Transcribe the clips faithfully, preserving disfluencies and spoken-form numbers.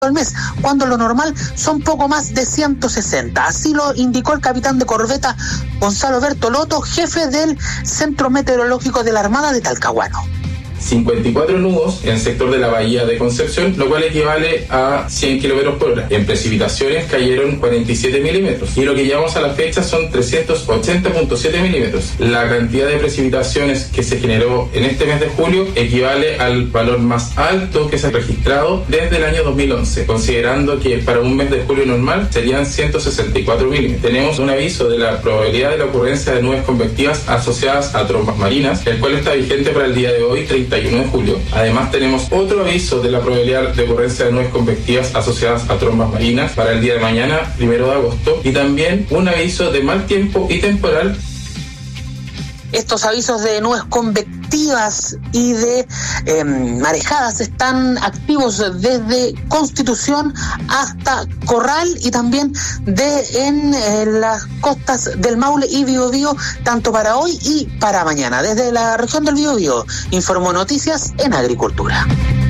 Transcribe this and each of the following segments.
al mes, cuando lo normal son poco más de ciento sesenta. Así lo indicó el capitán de corbeta Gonzalo Bertolotto, jefe del Centro Meteorológico de la Armada de Talcahuano. cincuenta y cuatro nudos en el sector de la bahía de Concepción, lo cual equivale a cien kilómetros por hora. En precipitaciones cayeron cuarenta y siete milímetros y lo que llevamos a la fecha son trescientos ochenta punto siete milímetros. La cantidad de precipitaciones que se generó en este mes de julio equivale al valor más alto que se ha registrado desde el año dos mil once, considerando que para un mes de julio normal serían ciento sesenta y cuatro milímetros. Tenemos un aviso de la probabilidad de la ocurrencia de nubes convectivas asociadas a trombas marinas, el cual está vigente para el día de hoy, treinta y uno de julio. Además tenemos otro aviso de la probabilidad de ocurrencia de nubes convectivas asociadas a trombas marinas para el día de mañana, primero de agosto, y también un aviso de mal tiempo y temporal. Estos avisos de nubes convectivas y de eh, marejadas están activos desde Constitución hasta Corral y también de en eh, las costas del Maule y Biobío, tanto para hoy y para mañana. Desde la región del Biobío, informó Noticias en Agricultura.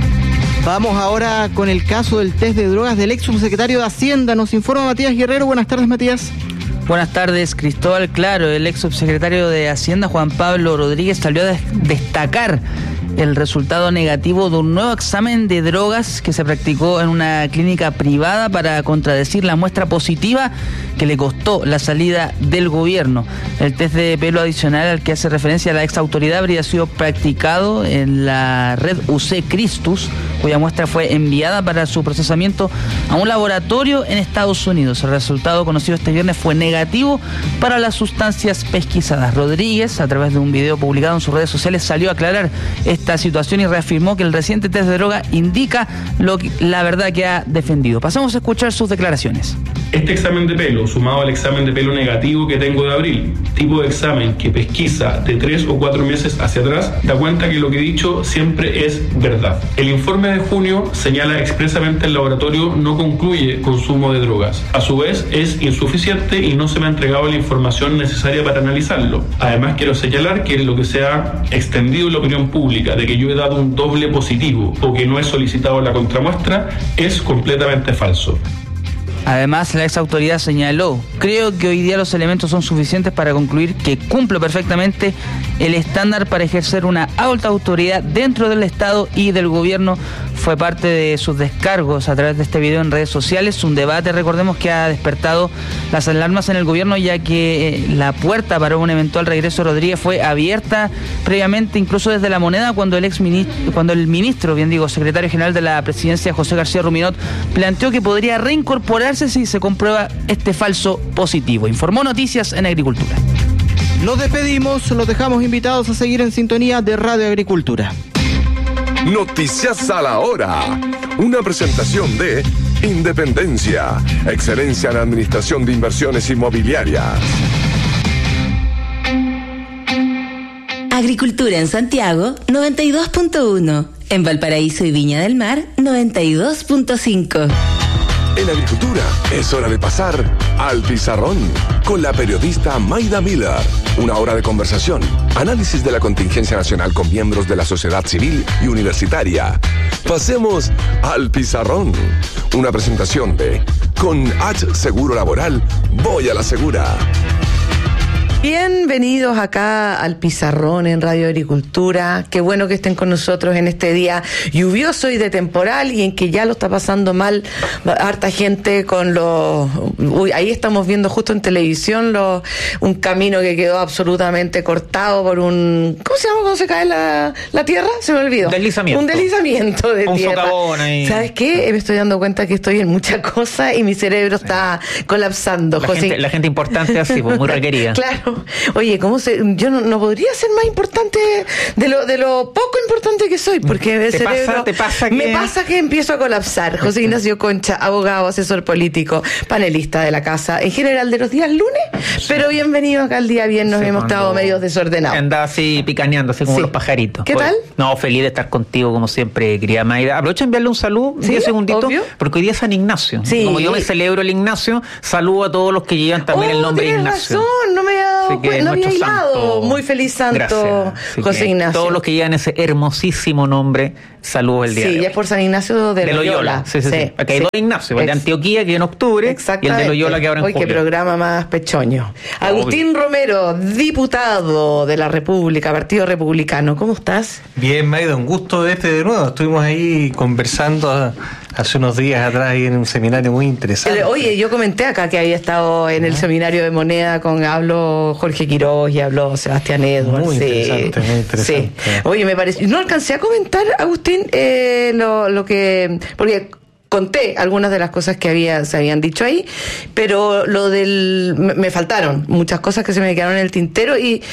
Vamos ahora con el caso del test de drogas del ex subsecretario de Hacienda. Nos informa Matías Guerrero. Buenas tardes, Matías. Buenas tardes, Cristóbal. Claro, el ex subsecretario de Hacienda, Juan Pablo Rodríguez, salió a destacar el resultado negativo de un nuevo examen de drogas que se practicó en una clínica privada para contradecir la muestra positiva que le costó la salida del gobierno. El test de pelo adicional al que hace referencia la ex autoridad habría sido practicado en la red U C Christus, cuya muestra fue enviada para su procesamiento a un laboratorio en Estados Unidos. El resultado conocido este viernes fue negativo para las sustancias pesquisadas. Rodríguez, a través de un video publicado en sus redes sociales, salió a aclarar esta situación y reafirmó que el reciente test de droga indica lo que, la verdad que ha defendido. Pasamos a escuchar sus declaraciones. Este examen de pelo, sumado al examen de pelo negativo que tengo de abril, tipo de examen que pesquisa de tres o cuatro meses hacia atrás, da cuenta que lo que he dicho siempre es verdad. El informe de junio señala expresamente el laboratorio no concluye consumo de drogas. A su vez, es insuficiente y no se me ha entregado la información necesaria para analizarlo. Además, quiero señalar que lo que se ha extendido en la opinión pública de que yo he dado un doble positivo o que no he solicitado la contramuestra es completamente falso. Además, la ex autoridad señaló: creo que hoy día los elementos son suficientes para concluir que cumplo perfectamente el estándar para ejercer una alta autoridad dentro del Estado y del gobierno. Fue parte de sus descargos a través de este video en redes sociales, un debate, recordemos, que ha despertado las alarmas en el gobierno, ya que la puerta para un eventual regreso de Rodríguez fue abierta previamente, incluso desde La Moneda, cuando el ex ministro, cuando el ministro, bien digo, secretario general de la presidencia, José García Ruminot, planteó que podría reincorporarse si se comprueba este falso positivo. Informó Noticias en Agricultura. Los despedimos, los dejamos invitados a seguir en sintonía de Radio Agricultura. Noticias a la hora. Una presentación de Independencia, excelencia en administración de inversiones inmobiliarias. Agricultura en Santiago, noventa y dos punto uno. En Valparaíso y Viña del Mar, noventa y dos punto cinco. En Agricultura es hora de pasar al pizarrón con la periodista Maida Miller. Una hora de conversación, análisis de la contingencia nacional con miembros de la sociedad civil y universitaria. Pasemos al pizarrón. Una presentación de Con H Seguro Laboral, voy a la segura. Bienvenidos acá al Pizarrón en Radio Agricultura. Qué bueno que estén con nosotros en este día lluvioso y de temporal y en que ya lo está pasando mal harta gente con los... Uy, ahí estamos viendo justo en televisión los, un camino que quedó absolutamente cortado por un... ¿Cómo se llama cuando se cae la, la tierra? Se me olvidó. Deslizamiento. Un deslizamiento de un tierra. Socavón ahí. ¿Sabes qué? Me estoy dando cuenta que estoy en muchas cosas y mi cerebro está colapsando. La, José. gente, la gente importante así, pues, muy requerida. Claro. Oye, ¿cómo se...? Yo no, no podría ser más importante de lo de lo poco importante que soy, porque el ¿Te cerebro... Pasa, te pasa que... Me pasa que empiezo a colapsar. José Ignacio Concha, abogado, asesor político, panelista de la casa, en general de los días lunes, sí. Pero bienvenido acá el día viernes, sí, hemos estado medio desordenados. Andaba así picaneando, así como sí. Los pajaritos. ¿Qué tal? No, feliz de estar contigo, como siempre, querida Mayra. Aprovecho a enviarle un saludo, ¿Sí? diez segunditos, ¿Obvio? Porque hoy día es San Ignacio. Sí. Como yo me celebro el Ignacio, saludo a todos los que llevan también oh, el nombre de Ignacio. Razón, no me había dado así que no había hilado. Muy feliz santo, José Ignacio. Todos los que llevan ese hermosísimo nombre, saludos el día sí, de hoy. Sí, es por San Ignacio de, de Loyola. Loyola. Sí, sí, sí. sí. Aquí hay sí. dos Ignacio, el de Antioquía que en octubre y el de Loyola que ahora en Hoy julio. Qué programa más pechoño. Agustín Obvio. Romero, diputado de la República, Partido Republicano. ¿Cómo estás? Bien, Maida, un gusto verte de nuevo. Estuvimos ahí conversando hace unos días atrás ahí en un seminario muy interesante. Oye, yo comenté acá que había estado en el seminario de moneda con habló Jorge Quiroz y habló Sebastián Edwards. Muy sí. interesante, muy interesante. Sí. Oye, me parece, no alcancé a comentar, Agustín, eh, lo, lo que, porque conté algunas de las cosas que había se habían dicho ahí, pero lo del me, me faltaron muchas cosas que se me quedaron en el tintero y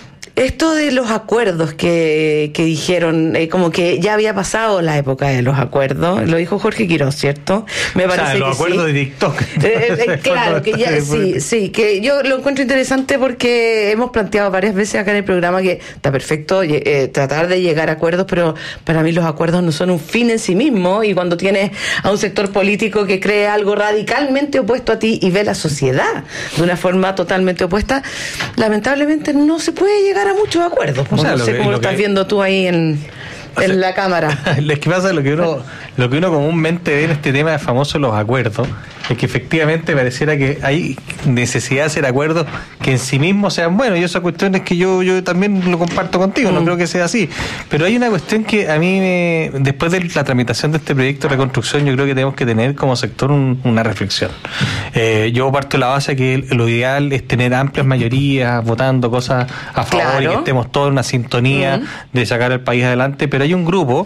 esto de los acuerdos que, que dijeron, eh, como que ya había pasado la época de los acuerdos, lo dijo Jorge Quiroz, ¿cierto? Me parece o sea, los que acuerdos sí. de TikTok. Eh, eh, claro, que ya, sí, sí, que yo lo encuentro interesante porque hemos planteado varias veces acá en el programa que está perfecto eh, tratar de llegar a acuerdos, pero para mí los acuerdos no son un fin en sí mismo y cuando tienes a un sector político que cree algo radicalmente opuesto a ti y ve la sociedad de una forma totalmente opuesta, lamentablemente no se puede llegar a muchos acuerdos. O sea, no sé que, cómo lo, lo estás que... viendo tú ahí en, o sea, en la cámara. Es que pasa lo que uno lo que uno comúnmente ve en este tema de famosos los acuerdos es que efectivamente pareciera que hay necesidad de hacer acuerdos que en sí mismos sean buenos y esa cuestión es que yo yo también lo comparto contigo, mm. no creo que sea así, pero hay una cuestión que a mí me, después de la tramitación de este proyecto de reconstrucción yo creo que tenemos que tener como sector un, una reflexión. Eh, yo parto de la base que lo ideal es tener amplias mayorías votando cosas a favor claro. y que estemos todos en una sintonía mm. de sacar al país adelante, pero hay un grupo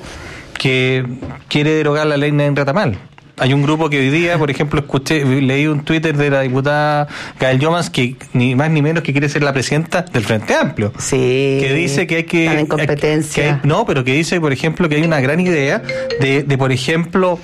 que quiere derogar la ley Nedín Retamal. Hay un grupo que hoy día, por ejemplo, escuché, leí un Twitter de la diputada Gael Llomans que ni más ni menos que quiere ser la presidenta del Frente Amplio. Sí. Que dice que hay que... Están en competencia. Que hay, no, pero que dice, por ejemplo, que hay una gran idea de, de por ejemplo...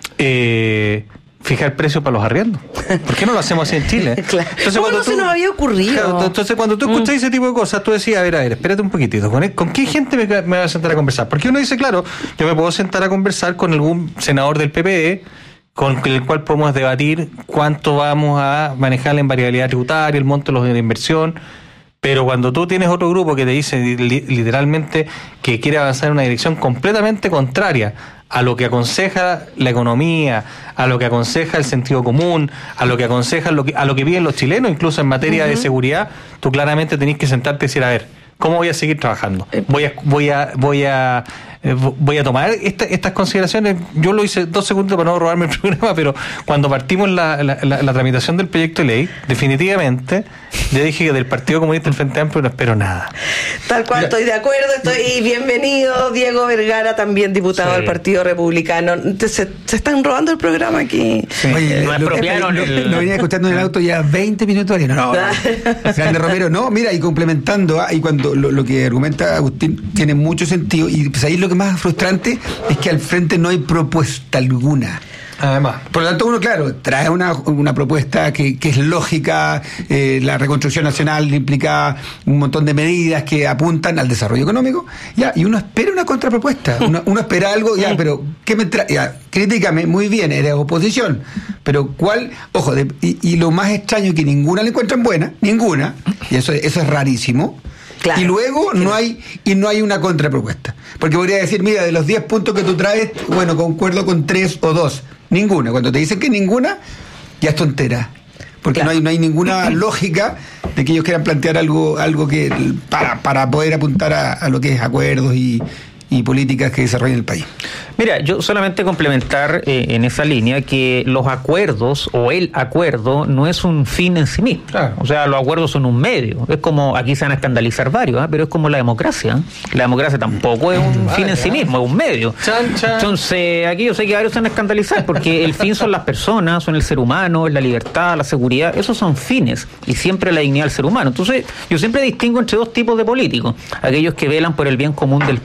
Eh, fijar precios para los arriendos. ¿Por qué no lo hacemos así en Chile? Claro. Entonces, ¿cómo no tú, se nos había ocurrido? Claro, entonces, cuando tú escuchas mm. ese tipo de cosas, tú decías, a ver, a ver, espérate un poquitito. ¿Con, ¿con qué gente me, me voy a sentar a conversar? Porque uno dice, claro, yo me puedo sentar a conversar con algún senador del P P D, con el cual podemos debatir cuánto vamos a manejar en variabilidad tributaria, el monto de la inversión. Pero cuando tú tienes otro grupo que te dice li- literalmente que quiere avanzar en una dirección completamente contraria a lo que aconseja la economía, a lo que aconseja el sentido común, a lo que aconseja lo que, a lo que piden los chilenos, incluso en materia uh-huh. de seguridad, tú claramente tenés que sentarte y decir, a ver, ¿cómo voy a seguir trabajando? Voy a, voy a, voy a, eh, voy a tomar esta, estas consideraciones. Yo lo hice dos segundos para no robarme el programa, pero cuando partimos la, la, la, la tramitación del proyecto de ley, definitivamente, yo dije que del Partido Comunista del Frente Amplio no espero nada. Tal cual, estoy de acuerdo, estoy y bienvenido Diego Vergara, también diputado sí. del Partido Republicano. Se, se están robando el programa aquí. Sí. Oye, lo, apropiaron lo, el... lo venía escuchando en el auto ya veinte minutos. No, no, no. Grande Romero, no, mira, y complementando, y cuando lo, lo que argumenta Agustín tiene mucho sentido, y pues ahí lo que más frustrante es que al frente no hay propuesta alguna. Además, por lo tanto, uno, claro, trae una, una propuesta que, que es lógica, eh, la reconstrucción nacional implica un montón de medidas que apuntan al desarrollo económico, ya, y uno espera una contrapropuesta, uno, uno espera algo, ya, pero, ¿qué me trae? Ya, críticame, muy bien, eres oposición, pero ¿cuál? Ojo, de, y, y lo más extraño es que ninguna la encuentran buena, ninguna, y eso, eso es rarísimo. Claro. Y luego no hay y no hay una contrapropuesta. Porque podría decir, mira, de los diez puntos que tú traes, bueno, concuerdo con tres o dos. Ninguna. Cuando te dicen que ninguna, ya es tontera. Porque claro. no hay no hay ninguna lógica de que ellos quieran plantear algo algo que para, para poder apuntar a, a lo que es acuerdos y, y políticas que desarrollen el país. Mira, yo solamente complementar eh, en esa línea que los acuerdos o el acuerdo no es un fin en sí mismo. Claro. O sea, los acuerdos son un medio. Es como, aquí se van a escandalizar varios, ¿eh? pero es como la democracia. La democracia tampoco es un vale, fin en sí mismo, es un medio. Chan, chan. Entonces, aquí yo sé que varios se van a escandalizar porque el fin son las personas, son el ser humano, es la libertad, la seguridad. Esos son fines y siempre la dignidad del ser humano. Entonces, yo siempre distingo entre dos tipos de políticos. Aquellos que velan por el bien común del país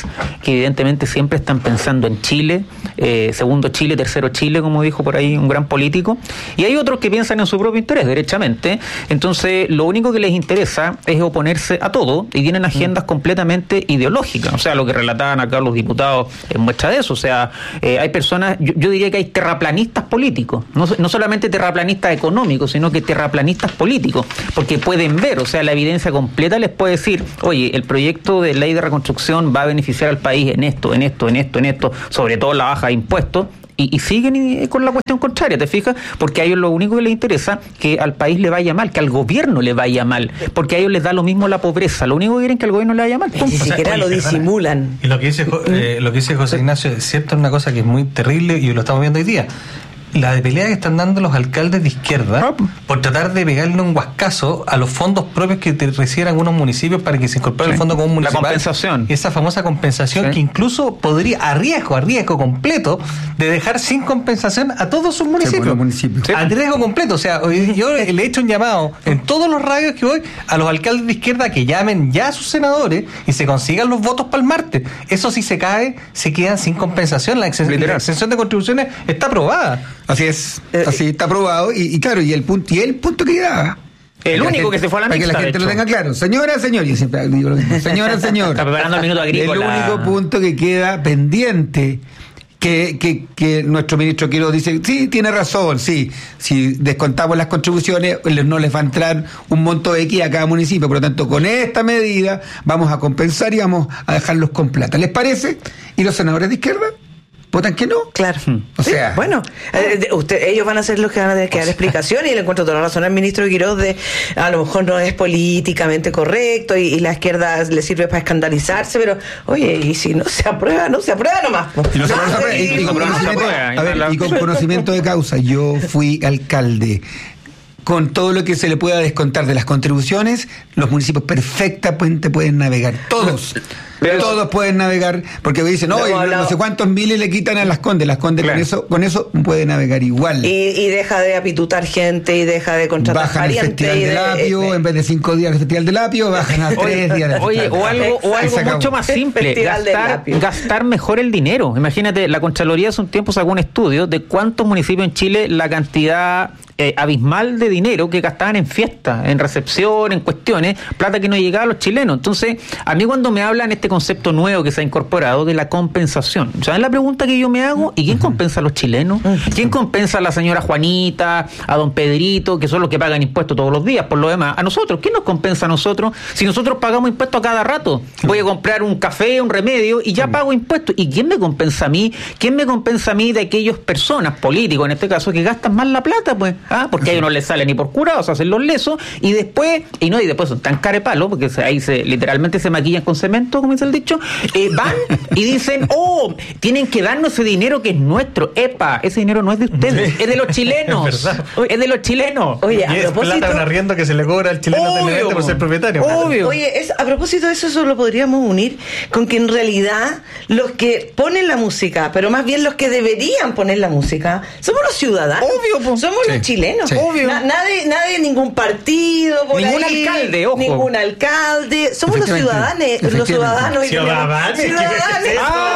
país, que evidentemente siempre están pensando en Chile, eh, segundo Chile, tercero Chile, como dijo por ahí un gran político, y hay otros que piensan en su propio interés, derechamente. Entonces, lo único que les interesa es oponerse a todo y tienen agendas mm. completamente ideológicas. O sea, lo que relataban acá los diputados es muestra de eso. O sea, eh, hay personas, yo, yo diría que hay terraplanistas políticos, no, no solamente terraplanistas económicos, sino que terraplanistas políticos, porque pueden ver, o sea, la evidencia completa les puede decir, oye, el proyecto de ley de reconstrucción va a beneficiar al país en esto, en esto, en esto, en esto, sobre todo la baja de impuestos. Y, y siguen con la cuestión contraria, ¿te fijas? Porque a ellos lo único que les interesa es que al país le vaya mal, que al gobierno le vaya mal, porque a ellos les da lo mismo la pobreza, lo único que quieren es que al gobierno le vaya mal. Ni siquiera lo disimulan. Y lo que dice eh, lo que dice José Ignacio es cierto, es una cosa que es muy terrible y lo estamos viendo hoy día. La de pelea que están dando los alcaldes de izquierda por tratar de pegarle un guascazo a los fondos propios que te reciben algunos municipios para que se incorpore sí. el fondo común municipal. La compensación. Esa famosa compensación sí. que incluso podría, a riesgo, a riesgo completo, de dejar sin compensación a todos sus municipios. Sí, municipios. Sí. A riesgo completo. O sea, yo le he hecho un llamado en todos los radios que voy a los alcaldes de izquierda que llamen ya a sus senadores y se consigan los votos para el martes. Eso si se cae, se quedan sin compensación. La, ex- la exención de contribuciones está aprobada. Así es, así está aprobado y, y claro, y el punto y el punto que quedaba. El único gente, que se fue a la mixta, para que la gente lo tenga claro. Señora, señor, yo siempre digo lo mismo. Señora, señor. Está preparando el minuto agrícola. El único punto que queda pendiente, que, que, que nuestro ministro Quiroz dice, sí, tiene razón, sí, si descontamos las contribuciones, no les va a entrar un monto X a cada municipio, por lo tanto, con esta medida vamos a compensar y vamos a dejarlos con plata. ¿Les parece? ¿Y los senadores de izquierda votan que no? Claro. O sea, sí, bueno, eh, usted, ellos van a ser los que van a tener que dar explicación, y le encuentro toda la razón al ministro Quiroz de a lo mejor no es políticamente correcto y, y la izquierda le sirve para escandalizarse, pero oye, y si no se aprueba, no se aprueba nomás. Y, no se aprueba, y, y, con conocimiento, a ver, y con conocimiento de causa, yo fui alcalde. Con todo lo que se le pueda descontar de las contribuciones, los municipios perfectamente pueden navegar. Todos. Pero todos pueden navegar, porque dicen, no, no, no sé cuántos miles le quitan a las Condes. Las Condes claro. con eso con eso puede navegar igual. Y, y deja de apitutar gente y deja de contratar bajan el Festival de, de Apio, de, en vez de cinco días el Festival del Apio, bajan a tres días del Oye, o algo, o algo mucho más simple, gastar, gastar mejor el dinero. Imagínate, la Contraloría hace un tiempo sacó un estudio de cuántos municipios en Chile la cantidad eh, abismal de dinero que gastaban en fiestas, en recepción, en cuestiones, plata que no llegaba a los chilenos. Entonces, a mí cuando me hablan este concepto nuevo que se ha incorporado de la compensación, ¿saben la pregunta que yo me hago? ¿Y quién compensa a los chilenos? ¿Quién compensa a la señora Juanita, a don Pedrito, que son los que pagan impuestos todos los días? Por lo demás, a nosotros, ¿quién nos compensa a nosotros? Si nosotros pagamos impuestos a cada rato, voy a comprar un café, un remedio y ya pago impuestos. ¿Y quién me compensa a mí? ¿Quién me compensa a mí de aquellas personas, políticos en este caso, que gastan más la plata? Pues, ah, porque a ellos no les sale ni por curados, hacen los lesos y después, y no, y después son tan carepalo, porque ahí se literalmente se maquillan con cemento, como dice el dicho, eh, van y dicen, oh, tienen que darnos ese dinero que es nuestro. Epa, ese dinero no es de ustedes, es de los chilenos. Es, es de los chilenos. Oye, a y propósito, es plata, un arriendo que se le cobra al chileno obvio, por ser propietario. Obvio. Oye, es, a propósito de eso, eso lo podríamos unir con que en realidad los que ponen la música, pero más bien los que deberían poner la música, somos los ciudadanos. Obvio, po. Somos sí, los chilenos. Sí. Obvio. Na, nadie, nadie, ningún partido, por ningún ahí, alcalde, ojo. Ningún alcalde. Somos los ciudadanos, los ciudadanos. Ciudadanos. Ciudadanos.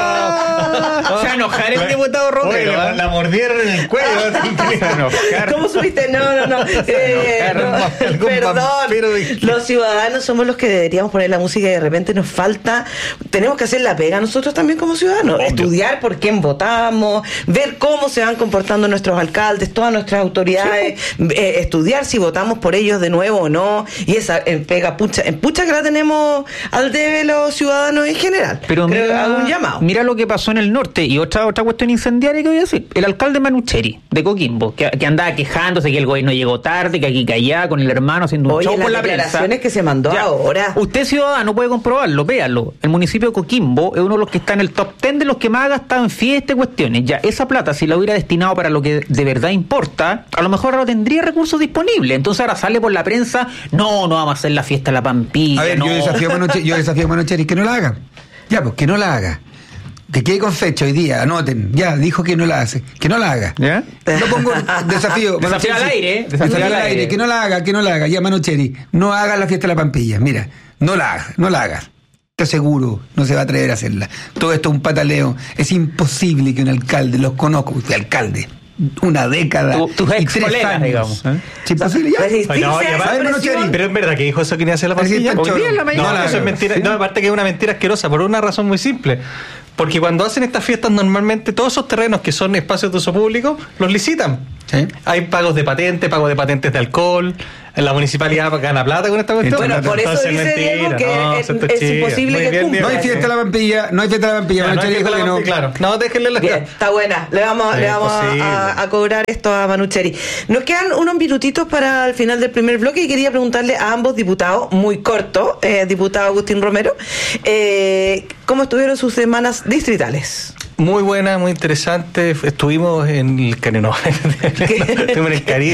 Ah, o sea, enojar el diputado Romero. Oye, la, la mordieron en el cuello. ¿Cómo subiste? No, no, no. Eh, no perdón. Los ciudadanos somos los que deberíamos poner la música y de repente nos falta. Tenemos que hacer la pega nosotros también como ciudadanos. Obvio. Estudiar por quién votamos, ver cómo se van comportando nuestros alcaldes, todas nuestras autoridades, sí. eh, estudiar si votamos por ellos de nuevo o no. Y esa en pega pucha, en pucha que la tenemos al debe los ciudadanos en general. Pero creo mira, que hago un llamado. Mira lo que pasó en el norte y otra otra cuestión incendiaria que voy a decir. El alcalde Manucheri de Coquimbo, que, que andaba quejándose que el gobierno llegó tarde, que aquí que allá con el hermano haciendo un Oye, show por la prensa. Las declaraciones que se mandó ya, ahora. Usted ciudadano puede comprobarlo, véalo. El municipio de Coquimbo es uno de los que está en el top ten de los que más ha gastado en fiestas y cuestiones. Ya, esa plata, si la hubiera destinado para lo que de verdad importa, a lo mejor ahora tendría recursos disponibles. Entonces ahora sale por la prensa, no, no vamos a hacer la fiesta en la Pampilla. A ver, no. yo desafío a Manucheri, yo desafío a Manucheri que no la haga. Ya, pues que no la haga. Que quede con fecha hoy día, anoten. Ya, dijo que no la hace. Que no la haga. ¿Ya? Lo pongo desafío. Desafío al aire. Desafío, desafío al aire. aire. Que no la haga, que no la haga. Ya, Manucheri, no haga la fiesta de la Pampilla. Mira, no la haga, no la haga. te aseguro, no se va a atrever a hacerla. Todo esto es un pataleo. Es imposible que un alcalde, los conozco, usted alcalde, una década tu, tus y ex tres colegas, años. digamos. ¿Eh? Es imposible ya. Ay, no, y aparte, pero es verdad que dijo eso que iba a hacer la pasilla. Hoy día en la mañana. No, eso es mentira. ¿Sí? No, aparte que es una mentira asquerosa, por una razón muy simple. Porque cuando hacen estas fiestas, normalmente todos esos terrenos que son espacios de uso público, los licitan. ¿Sí? Hay pagos de patente, pagos de patentes de alcohol. La municipalidad gana plata con esta cuestión. Bueno, por eso Entonces, dice mentira, Diego que no, es, es es imposible que bien, cumpla. No hay fiesta de la Pampilla, no hay fiesta de la Pampilla. No, no hay fiesta de la no. Pampilla, claro. No, déjenle la Bien, está buena. Le vamos, Sí, le vamos a, a, a cobrar esto a Manucheri. Nos quedan unos minutitos para el final del primer bloque y quería preguntarle a ambos diputados, muy corto, eh, diputado Agustín Romero, eh, ¿cómo estuvieron sus semanas distritales? Muy buena, muy interesante. Estuvimos en el Cari, no. Estuvimos en el Cari.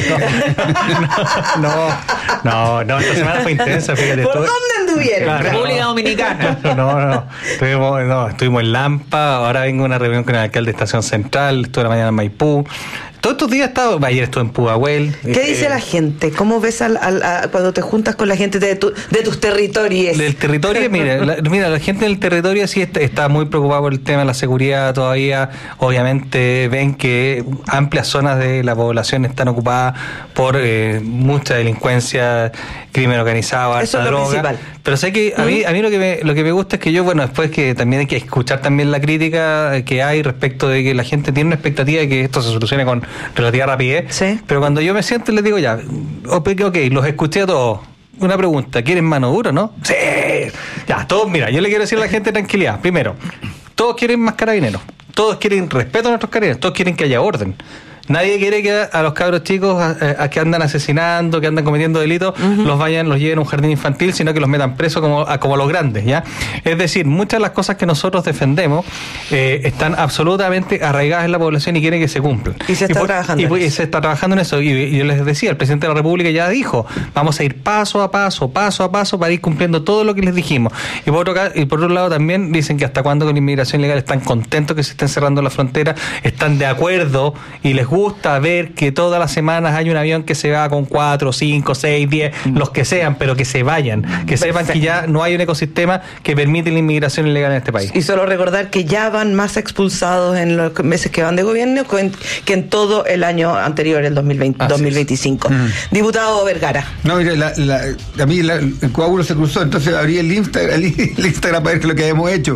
No, no, no, esta semana fue intensa, fíjate. ¿Por Estuve, dónde anduvieron? Claro, República no, Dominicana. No, no, estuvimos, no, estuvimos en Lampa, ahora vengo a una reunión con el alcalde de Estación Central, estuve la mañana en Maipú. Todos estos días he estado, ayer estuve en Pudahuel. ¿Qué eh, dice la gente? ¿Cómo ves al, al, a, cuando te juntas con la gente de, tu, de tus territorios? Del territorio, mira, la, mira, la gente del territorio sí está, está muy preocupada por el tema de la seguridad todavía. Obviamente ven que amplias zonas de la población están ocupadas por eh, mucha delincuencia, crimen organizado, Eso alta es lo droga. principal. Pero sé que a mí, a mí lo que me, lo que me gusta es que yo, bueno, después que también hay que escuchar también la crítica que hay respecto de que la gente tiene una expectativa de que esto se solucione con relativa rapidez. Sí. Pero cuando yo me siento y les digo ya, ok, ok, los escuché a todos. Una pregunta, ¿quieren mano dura, no? Sí. Ya, todos, mira, yo le quiero decir a la gente tranquilidad. Primero, todos quieren más carabineros. Todos quieren respeto a nuestros carabineros. Todos quieren que haya orden. Nadie quiere que a los cabros chicos a, a que andan asesinando, que andan cometiendo delitos, uh-huh. los vayan, los lleven a un jardín infantil, sino que los metan presos como a, como los grandes, ¿ya? Es decir, muchas de las cosas que nosotros defendemos eh, están absolutamente arraigadas en la población y quieren que se cumplan. Y se está y por, trabajando y, en y eso. se está trabajando en eso. Y, y yo les decía, el presidente de la República ya dijo, vamos a ir paso a paso, paso a paso para ir cumpliendo todo lo que les dijimos. Y por otro, y por otro lado también dicen que hasta cuándo con la inmigración ilegal están contentos que se estén cerrando la frontera, están de acuerdo y les gusta ver que todas las semanas hay un avión que se va con cuatro, cinco, seis, diez, los que sean, pero que se vayan, que Perfecto. Sepan que ya no hay un ecosistema que permite la inmigración ilegal en este país. Y solo recordar que ya van más expulsados en los meses que van de gobierno que en todo el año anterior, el dos mil veinte, dos mil veinticinco. Mm. Diputado Vergara. No, mire, la, la, a mí la, el coágulo se cruzó, entonces abrí el Instagram, el, el Instagram para ver lo que habíamos hecho.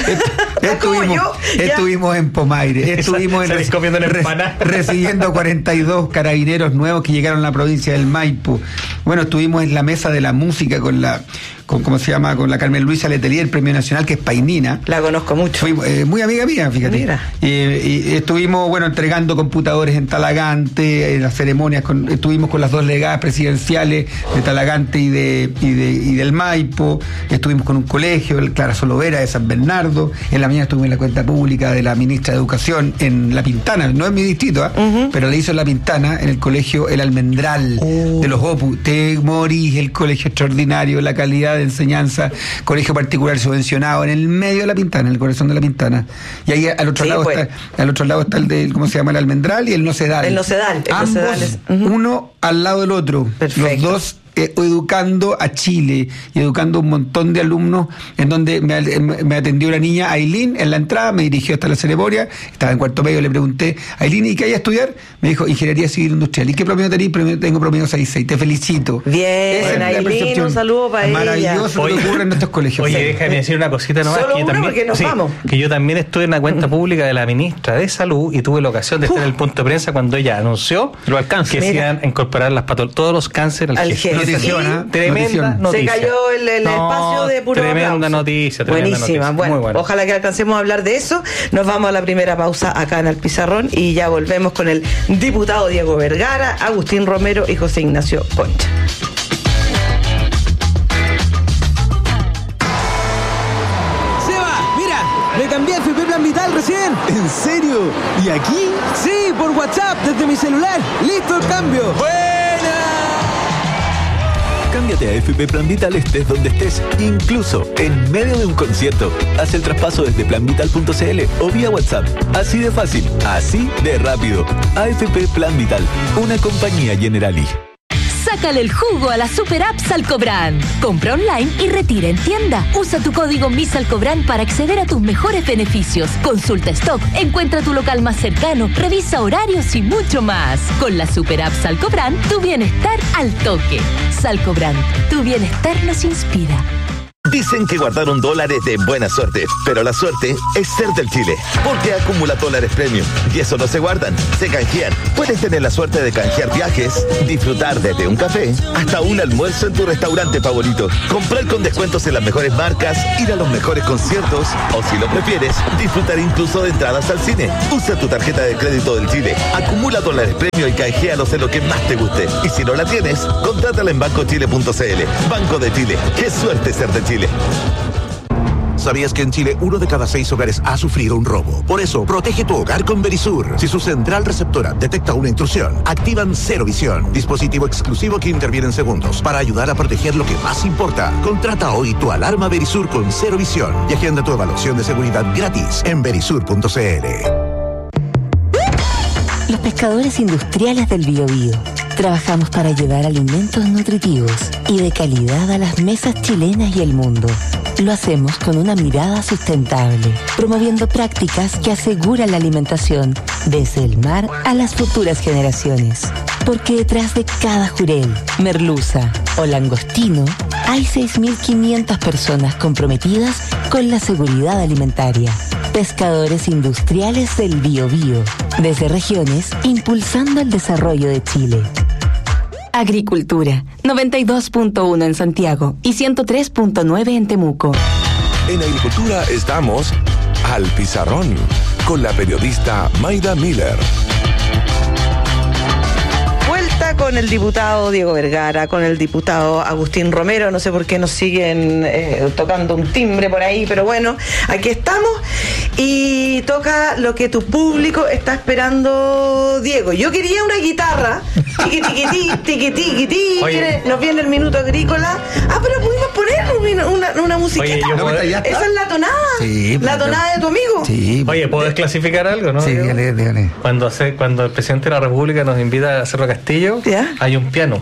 Estuvimos, estuvimos en Pomaire, estuvimos en, re, recibiendo cuarenta y dos carabineros nuevos que llegaron a la provincia del Maipo. Bueno, estuvimos en la mesa de la música con la, con, ¿cómo se llama? Con la Carmen Luisa Letelier, el premio nacional, que es painina. La conozco mucho. Fuimos, eh, muy amiga mía, fíjate. Mira. Y, y estuvimos, bueno, entregando computadores en Talagante, en las ceremonias, con, estuvimos con las dos legadas presidenciales de Talagante y de, y de y del Maipo, estuvimos con un colegio, el Clara Solovera de San Bernardo, en la mañana estuve en la cuenta pública de la ministra de Educación en La Pintana, no es mi distrito, ¿eh? Uh-huh. Pero le hizo en La Pintana, en el colegio El Almendral uh. de los Opus. Te morís, el colegio extraordinario, la calidad de enseñanza, colegio particular subvencionado, en el medio de La Pintana, en el corazón de La Pintana. Y ahí al otro sí, lado pues. está, al otro lado está el del, ¿cómo se llama? El Almendral y el Nocedal. El Nocedal. El Ambos, Nocedal es, uh-huh. uno al lado del otro. Perfecto. Los dos Eh, educando a Chile y educando un montón de alumnos, en donde me, me atendió una niña, Ailín, en la entrada, me dirigió hasta la ceremonia, estaba en cuarto medio, le pregunté, Ailín, ¿y qué hay a estudiar? Me dijo, Ingeniería Civil Industrial. ¿Y qué promedio tenés? Tengo promedio seis seis, te felicito. Bien, Ailín, un saludo para ella. Maravilloso lo que ocurre en nuestros colegios. Oye, sí. déjame decir una cosita nomás. Solo que, yo uno también, porque nos sí, vamos. que yo también estuve en la cuenta pública de la ministra de Salud y tuve la ocasión de estar en el punto de prensa cuando ella anunció lo alcance. que se iban a incorporar las patol- todos los cánceres al, al G E S. Tremenda noticia. Se cayó el, el no, espacio de puro Tremenda aplauso. noticia. Tremenda Buenísima. Noticia. Bueno, Muy bueno. Ojalá que alcancemos a hablar de eso. Nos vamos a la primera pausa acá en el Pizarrón y ya volvemos con el diputado Diego Vergara, Agustín Romero y José Ignacio Concha. Seba, mira, me cambié a F P Plan Vital recién. ¿En serio? ¿Y aquí? Sí, por WhatsApp, desde mi celular. ¡Listo el cambio! Cámbiate a F P Plan Vital estés donde estés, incluso en medio de un concierto. Haz el traspaso desde plan vital punto c l o vía WhatsApp. Así de fácil, así de rápido. A F P Plan Vital, una compañía Generali. Sácale el jugo a la super app Salcobrand. Compra online y retira en tienda. Usa tu código MISALCOBRAND para acceder a tus mejores beneficios. Consulta stock, encuentra tu local más cercano, revisa horarios y mucho más. Con la super app Salcobrand, tu bienestar al toque. Salcobrand, tu bienestar nos inspira. Dicen que guardaron dólares de buena suerte, pero la suerte es ser del Chile, porque acumula dólares premium y eso no se guardan, se canjean. Puedes tener la suerte de canjear viajes, disfrutar desde un café hasta un almuerzo en tu restaurante favorito, comprar con descuentos en las mejores marcas, ir a los mejores conciertos o, si lo prefieres, disfrutar incluso de entradas al cine. Usa tu tarjeta de crédito del Chile, acumula dólares premium y canjealos en lo que más te guste. Y si no la tienes, contrátala en banco chile punto c l. Banco de Chile, qué suerte ser de Chile. ¿Sabías que en Chile uno de cada seis hogares ha sufrido un robo? Por eso, protege tu hogar con Verisur. Si su central receptora detecta una intrusión, activan Cero Visión, dispositivo exclusivo que interviene en segundos para ayudar a proteger lo que más importa. Contrata hoy tu alarma Verisur con Cero Visión y agenda tu evaluación de seguridad gratis en verisur punto c l. Los pescadores industriales del Biobío trabajamos para llevar alimentos nutritivos y de calidad a las mesas chilenas y el mundo. Lo hacemos con una mirada sustentable, promoviendo prácticas que aseguran la alimentación desde el mar a las futuras generaciones. Porque detrás de cada jurel, merluza o langostino hay seis mil quinientas personas comprometidas con la seguridad alimentaria. Pescadores industriales del Biobío, desde regiones impulsando el desarrollo de Chile. Agricultura, noventa y dos punto uno en Santiago y ciento tres punto nueve en Temuco. En Agricultura estamos al pizarrón con la periodista Mayda Miller. Con el diputado Diego Vergara, con el diputado Agustín Romero, no sé por qué nos siguen eh, tocando un timbre por ahí, pero bueno, aquí estamos y toca lo que tu público está esperando, Diego. Yo quería una guitarra, tiqui tiqui tiqui tiqui tiqui, nos viene el minuto agrícola. Ah, pero pudimos poner una, una, una musiquita. Oye, puedo... Esa es la tonada, sí, la tonada de tu amigo. Sí, oye, ¿puedo desclasificar algo, no? Sí, dígale, dígale. Cuando, hace, cuando el presidente de la República nos invita a Cerro Castillo, ¿ya? Hay un piano.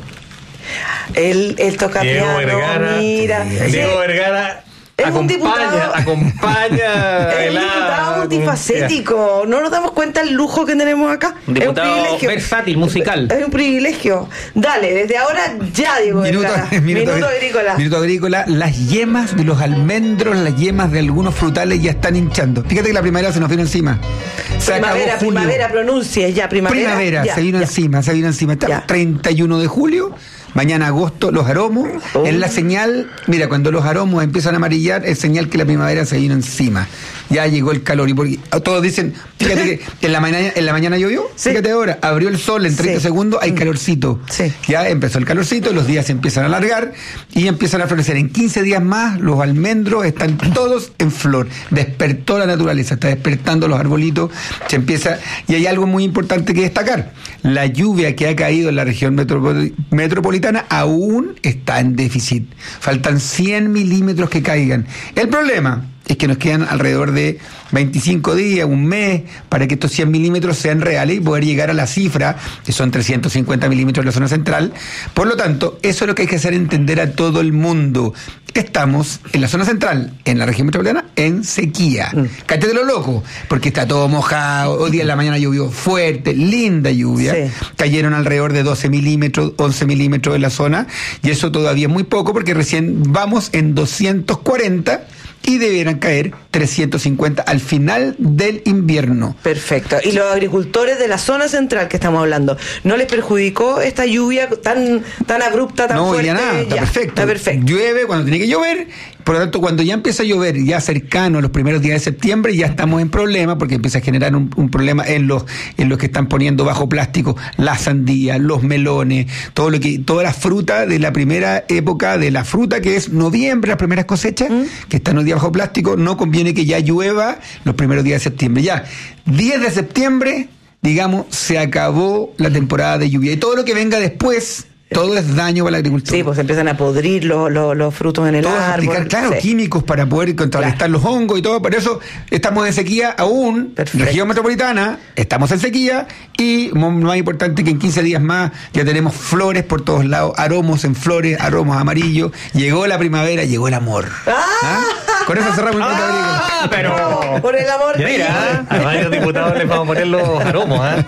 Él, él toca Diego piano, Vergara, mira. Sí. Diego Vergara es acompaña, un diputado, acompaña. Es un diputado multifacético. No nos damos cuenta el lujo que tenemos acá. Un diputado es un privilegio. versátil, musical. Es un privilegio. Dale, desde ahora ya, Diego Minuto, Vergara. minuto, minuto agrícola. Minuto agrícola. Las yemas de los almendros, las yemas de algunos frutales ya están hinchando. Fíjate que la primavera se nos vino encima. Se primavera, primavera, pronuncie ya, primavera. Primavera, ya, se vino ya. encima, se vino encima. Está treinta y uno de julio. Mañana agosto, los aromos, oh. Es la señal, mira, cuando los aromos empiezan a amarillar, es señal que la primavera se vino encima. Ya llegó el calor, y porque todos dicen, fíjate que en la mañana, en la mañana llovió, sí. Fíjate ahora, abrió el sol en treinta sí. segundos, hay calorcito. Sí. Ya empezó el calorcito, los días se empiezan a alargar y empiezan a florecer. En quince días más, los almendros están todos en flor. Despertó la naturaleza, está despertando los arbolitos, se empieza, y hay algo muy importante que destacar. La lluvia que ha caído en la región metropol- metropolitana aún está en déficit. Faltan cien milímetros que caigan. El problema es que nos quedan alrededor de veinticinco días, un mes, para que estos cien milímetros sean reales y poder llegar a la cifra, que son trescientos cincuenta milímetros en la zona central. Por lo tanto, eso es lo que hay que hacer entender a todo el mundo. Estamos en la zona central, en la región metropolitana, en sequía. Mm. Cállate lo loco, porque está todo mojado. Hoy día en la mañana llovió fuerte, linda lluvia. Sí. Cayeron alrededor de doce milímetros, once milímetros en la zona, y eso todavía es muy poco, porque recién vamos en doscientos cuarenta y debieran caer trescientos cincuenta al final del invierno. Perfecto. Y los agricultores de la zona central que estamos hablando, ¿no les perjudicó esta lluvia tan tan abrupta, tan no, fuerte? No, ya nada, está ya, perfecto. Está perfecto. Llueve cuando tiene que llover, por lo tanto, cuando ya empieza a llover, ya cercano a los primeros días de septiembre, ya estamos en problema, porque empieza a generar un, un problema en los en los que están poniendo bajo plástico la sandía, los melones, todo lo que toda la fruta de la primera época de la fruta, que es noviembre, las primeras cosechas, ¿Mm? que están hoy día bajo plástico. No conviene que ya llueva los primeros días de septiembre. Ya, diez de septiembre, digamos, se acabó la temporada de lluvia. Y todo lo que venga después todo es daño para la agricultura. Sí, pues empiezan a podrir los, los, los frutos en el todo árbol. Aplicar, claro, sí. químicos para poder contrarrestar claro. los hongos y todo. Por eso estamos en sequía aún, Perfecto. región metropolitana, estamos en sequía y más importante que en quince días más ya tenemos flores por todos lados, aromos en flores, aromos amarillos. Llegó la primavera, llegó el amor. ¡Ah! ¿Ah? Con eso cerramos el ah, pero por el amor de mira, a varios diputados les vamos a poner los aromos, ¿eh?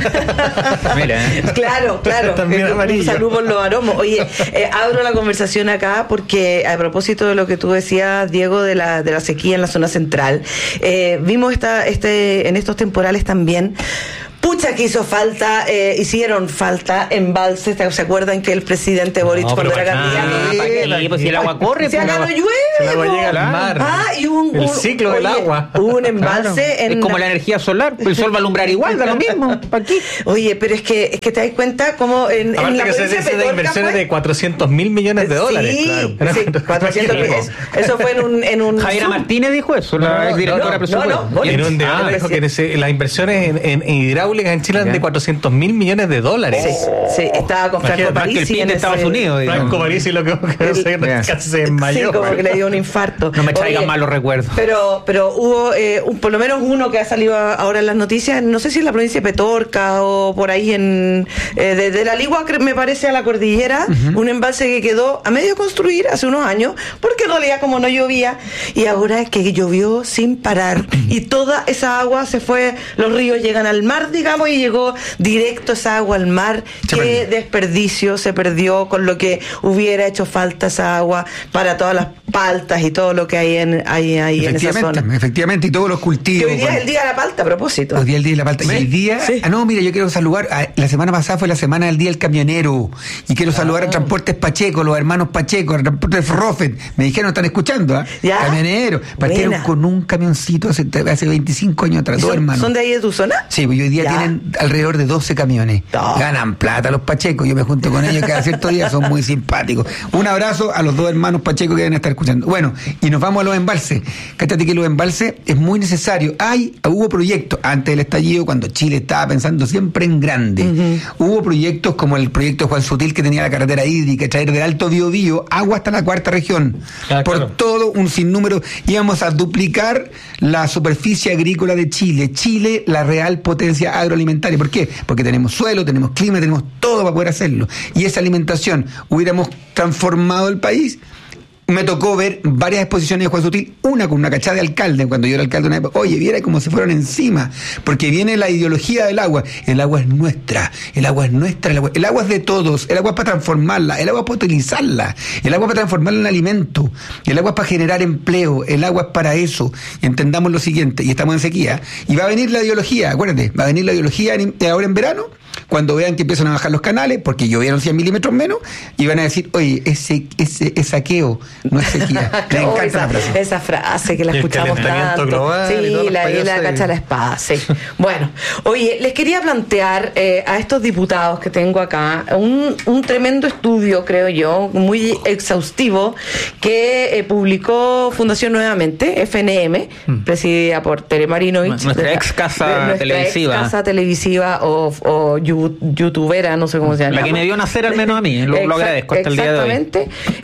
Mira, ¿eh? Claro, claro. También un saludo por los aromos. Oye, eh, abro la conversación acá porque a propósito de lo que tú decías, Diego, de la de la sequía en la zona central, eh, vimos esta este en estos temporales también. Pucha que hizo falta, eh, hicieron falta embalses. ¿Se acuerdan que el presidente Boric no, cuando era candidato? ¿Para qué? Pues si el agua corre, si pues acá no llueve. Si el agua llega al mar. Ah, y un, el un, ciclo oye, del agua. Un embalse claro. en. Es como la energía solar, el sol va a alumbrar igual, da lo mismo. ¿Para qué? Oye, pero es que es que te das cuenta como en, Aparte en la que se dice de inversiones de cuatrocientos mil millones de dólares. Sí, claro. sí, cuatrocientos mil. Eso, eso fue en un. En un Javiera Zoom. Martínez dijo eso, la no, directora no, de presupuesto. No, no, en un debate ah, dijo que se, las inversiones en, en, en hidráulica en Chile eran de cuatrocientos mil millones de dólares. Sí, sí, estaba con Franco Parisi. El P I B de Estados ese, Unidos. Franco Parisi lo que casi se desmayó. Sí, como que le dio un infarto. No me traigan malos recuerdos. Pero, pero hubo eh, un, por lo menos uno que ha salido ahora en las noticias, no sé si en la provincia de Petorca o por ahí en eh, de, de la Ligua, me parece, a la cordillera, uh-huh. un embalse que quedó a medio construir hace unos años, porque en realidad como no llovía, y ahora es que llovió sin parar, y toda esa agua se fue, los ríos llegan al mar, digamos, y llegó directo esa agua al mar. Se Qué perdió. desperdicio se perdió con lo que hubiera hecho falta esa agua para todas las paltas y todo lo que hay en, hay, hay en esa zona. Efectivamente, y todos los cultivos. Que hoy día bueno. es el día de la palta, a propósito. Hoy día es el día de la palta. ¿Sí? Y el día. Sí. Ah, no, mira, yo quiero saludar. La semana pasada fue la semana del Día del Camionero. Y quiero saludar ah. a Transportes Pacheco, los hermanos Pacheco, a Transportes Rofen. Me dijeron, están escuchando, ¿eh? Camioneros. Partieron con un camioncito hace, hace veinticinco años atrás, dos hermanos. ¿Son de ahí de tu zona? Sí, pues hoy día ya. tienen alrededor de doce camiones. No. Ganan plata los Pachecos. Yo me junto con ellos cada cierto día, son muy simpáticos. Un abrazo a los dos hermanos Pacheco que deben estar escuchando. Bueno, y nos vamos a los embalses. Cállate que los embalses es muy necesario. Hay, hubo proyectos antes del estallido, cuando Chile estaba pensando siempre en grande. Uh-huh. Hubo proyectos como el proyecto de Juan Sutil, que tenía la carretera hídrica, traer del Alto Biobío agua hasta la cuarta región. Ah, Por claro. todo un sinnúmero. Íbamos a duplicar la superficie agrícola de Chile. Chile, la real potencia agroalimentaria. ¿Por qué? Porque tenemos suelo, tenemos clima, tenemos todo para poder hacerlo. Y esa alimentación, hubiéramos transformado el país. Me tocó ver varias exposiciones de Juan Sutil, una con una cachada de alcalde, cuando yo era alcalde de una época. Oye, viera cómo se fueron encima, porque viene la ideología del agua. El agua es nuestra, el agua es nuestra, el agua, el agua es de todos, el agua es para transformarla, el agua es para utilizarla, el agua es para transformarla en alimento, el agua es para generar empleo, el agua es para eso. Y entendamos lo siguiente, y estamos en sequía, y va a venir la ideología, acuérdate, va a venir la ideología en, ahora en verano, cuando vean que empiezan a bajar los canales, porque llovieron cien milímetros menos, y van a decir, oye, ese, ese, ese saqueo no es sequía. Me encanta esa, la frase. Esa frase que la escuchamos tanto. Global, sí, y la, y la cacha la espada, sí. Bueno, oye, les quería plantear eh, a estos diputados que tengo acá un, un tremendo estudio, creo yo, muy exhaustivo, que eh, publicó Fundación Nuevamente, F N M, hmm. presidida por Tere Marinovich. Nuestra ex casa nuestra televisiva. Ex casa televisiva o, o youtubera, no sé cómo se llama. La que me vio nacer al menos a mí, lo, lo agradezco hasta el día de hoy. Exactamente.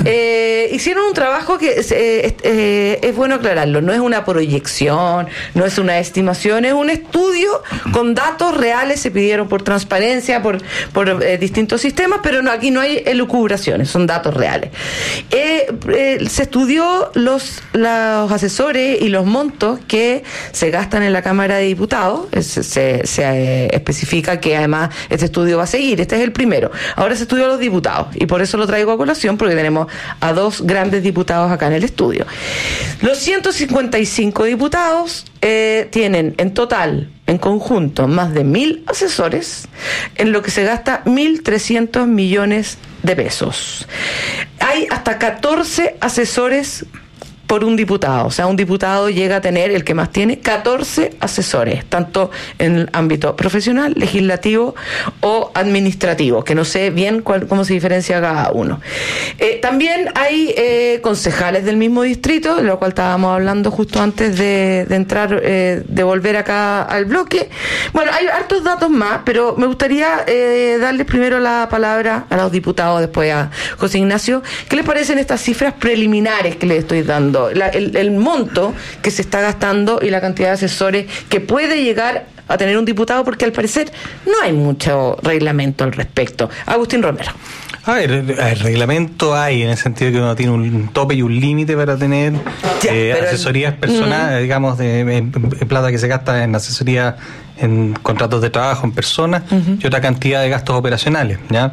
Eh, hicieron un trabajo que es, eh, eh, es bueno aclararlo, no es una proyección, no es una estimación, es un estudio con datos reales, se pidieron por transparencia, por, por eh, distintos sistemas, pero no, aquí no hay elucubraciones, son datos reales. Eh, eh, se estudió los, los asesores y los montos que se gastan en la Cámara de Diputados, se, se, se eh, especifica que además este estudio va a seguir, este es el primero. Ahora se estudió a los diputados y por eso lo traigo a colación, porque tenemos a dos grandes diputados acá en el estudio. Los ciento cincuenta y cinco diputados eh, tienen en total, en conjunto, más de mil asesores, en lo que se gasta mil trescientos millones de pesos. Hay hasta catorce asesores por un diputado. O sea, un diputado llega a tener, el que más tiene, catorce asesores, tanto en el ámbito profesional, legislativo o administrativo, que no sé bien cuál, cómo se diferencia cada uno. Eh, también hay eh, concejales del mismo distrito, de lo cual estábamos hablando justo antes de, de entrar, eh, de volver acá al bloque. Bueno, hay hartos datos más, pero me gustaría eh, darles primero la palabra a los diputados, después a José Ignacio. ¿Qué les parecen estas cifras preliminares que les estoy dando? La, el, el monto que se está gastando y la cantidad de asesores que puede llegar a tener un diputado, porque al parecer no hay mucho reglamento al respecto. Agustín Romero. A ver, el reglamento hay, en el sentido que uno tiene un tope y un límite para tener ya, eh, asesorías el... personales, uh-huh. digamos, de, de, de plata que se gasta en asesoría, en contratos de trabajo, en personas, uh-huh. y otra cantidad de gastos operacionales, ¿ya?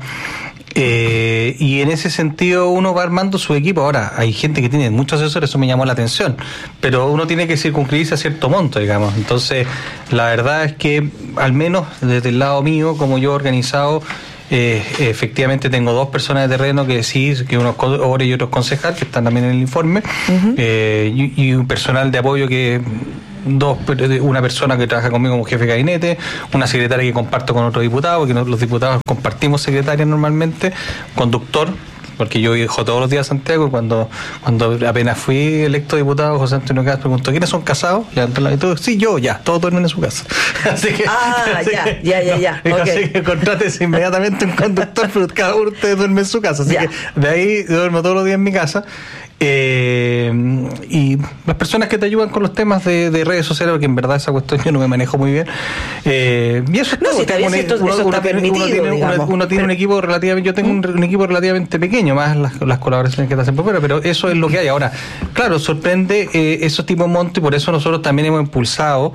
Eh, y en ese sentido uno va armando su equipo. Ahora, hay gente que tiene muchos asesores, eso me llamó la atención, pero uno tiene que circunscribirse a cierto monto, digamos. Entonces, la verdad es que, al menos desde el lado mío, como yo he organizado, eh, efectivamente tengo dos personas de terreno que sí, que unos obreros y otros concejales, que están también en el informe, uh-huh. eh, y, y un personal de apoyo que... dos una persona que trabaja conmigo como jefe de gabinete, una secretaria que comparto con otro diputado, porque los diputados compartimos secretaria normalmente, conductor, porque yo viajo todos los días a Santiago. Cuando cuando apenas fui electo diputado, José Antonio Castro preguntó: ¿quiénes son casados? Ya, y todo, sí, yo, ya, todos duermen en su casa. Así que, ah, así ya, que, ya, ya, ya, ya. Okay. Así que contrátese inmediatamente un conductor, pero cada uno de ustedes duerme en su casa. Así ya. que de ahí duermo todos los días en mi casa. Eh, y las personas que te ayudan con los temas de, de redes sociales, porque en verdad esa cuestión yo no me manejo muy bien, eh, y eso es no, todo. Si uno, si esto, uno, eso uno, tiene, uno, tiene, uno, uno tiene un equipo relativamente, yo tengo un, un equipo relativamente pequeño, más las, las colaboraciones que te hacen por fuera, pero eso es lo que hay. Ahora, claro, sorprende eh, esos tipos de montos, y por eso nosotros también hemos impulsado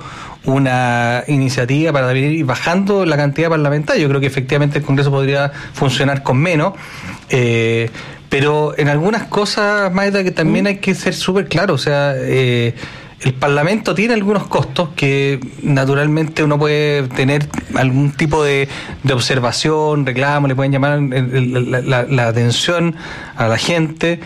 una iniciativa para ir bajando la cantidad parlamentaria. Yo creo que efectivamente el Congreso podría funcionar con menos, eh, pero en algunas cosas, Maida, que también hay que ser súper claro. O sea, eh, el Parlamento tiene algunos costos que naturalmente uno puede tener algún tipo de, de observación, reclamo, le pueden llamar la, la, la atención a la gente.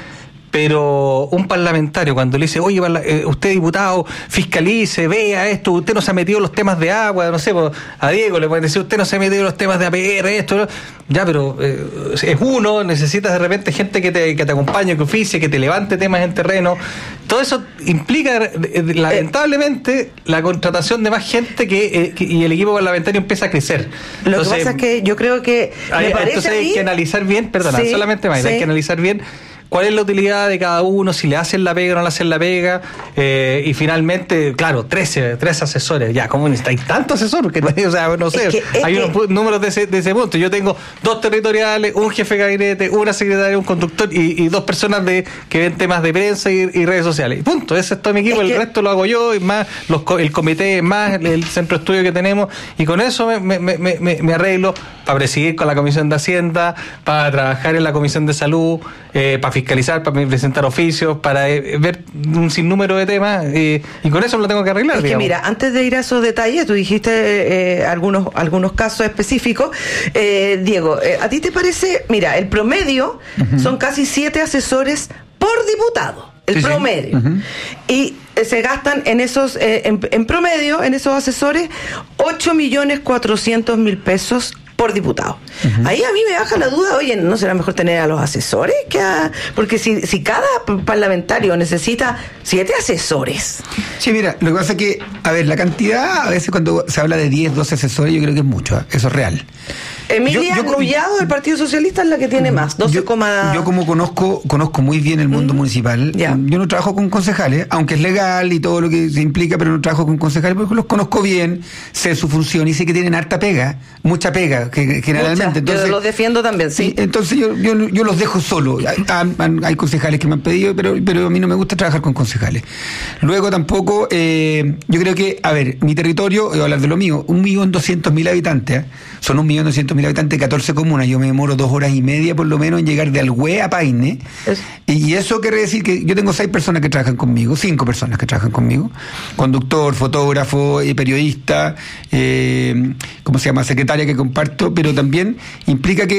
Pero un parlamentario, cuando le dice: oye, usted diputado, fiscalice, vea esto, usted no se ha metido en los temas de agua, no sé, a Diego le pueden decir: usted no se ha metido en los temas de A P R, esto, ¿no? Ya, pero eh, es uno, necesitas de repente gente que te, que te acompañe, que oficie, que te levante temas en terreno. Todo eso implica, eh, lamentablemente, la contratación de más gente que, eh, que y el equipo parlamentario empieza a crecer. Lo entonces, que pasa es que yo creo que hay, me parece entonces hay ahí, que analizar bien, perdona, sí, solamente más, sí. hay que analizar bien cuál es la utilidad de cada uno, si le hacen la pega o no le hacen la pega, eh, y finalmente, claro, trece, tres asesores, ya, ¿cómo hay tantos asesores? Que, o sea, no sé, es que, es hay que... unos números de ese, de ese punto. Yo tengo dos territoriales, un jefe de gabinete, una secretaria, un conductor y, y dos personas de que ven temas de prensa y, y redes sociales. Y punto, ese es todo mi equipo, es el que... resto lo hago yo, y más los, el comité, más el centro de estudio que tenemos, y con eso me, me, me, me, me arreglo para presidir con la Comisión de Hacienda, para trabajar en la Comisión de Salud, eh, para fiscalizar, para presentar oficios, para eh, ver un sinnúmero de temas, eh, y con eso lo tengo que arreglar. Es digamos. que mira, antes de ir a esos detalles, tú dijiste eh, algunos algunos casos específicos. Eh, Diego, eh, ¿a ti te parece? Mira, el promedio uh-huh. son casi siete asesores por diputado. El sí, promedio. Sí. Uh-huh. Y eh, se gastan en esos, eh, en, en promedio, en esos asesores, ocho millones cuatrocientos mil pesos por diputado. Uh-huh. Ahí a mí me baja la duda, oye, ¿no será mejor tener a los asesores? que a... Porque si, si cada parlamentario necesita siete asesores. Sí, mira, lo que pasa es que, a ver, la cantidad, a veces cuando se habla de diez, doce asesores, yo creo que es mucho, ¿eh? Eso es real. Emilia Nullado del Partido Socialista es la que tiene más, doce, yo, yo como conozco conozco muy bien el mundo mm. municipal, yeah. yo no trabajo con concejales, aunque es legal y todo lo que se implica, pero no trabajo con concejales porque los conozco bien, sé su función y sé que tienen harta pega, mucha pega, que, generalmente. Mucha. Entonces, yo los defiendo también, sí. Entonces yo, yo, yo los dejo solo. Hay, hay concejales que me han pedido, pero, pero a mí no me gusta trabajar con concejales. Luego tampoco, eh, yo creo que, a ver, mi territorio, voy a hablar de lo mío, un millón doscientos mil habitantes, ¿eh? son un millón doscientos mil habitantes, catorce comunas, yo me demoro dos horas y media por lo menos en llegar de Alhué a Paine, es... y eso quiere decir que yo tengo seis personas que trabajan conmigo, cinco personas que trabajan conmigo, conductor, fotógrafo, eh, periodista, eh, ¿cómo se llama? Secretaria que comparto, pero también implica que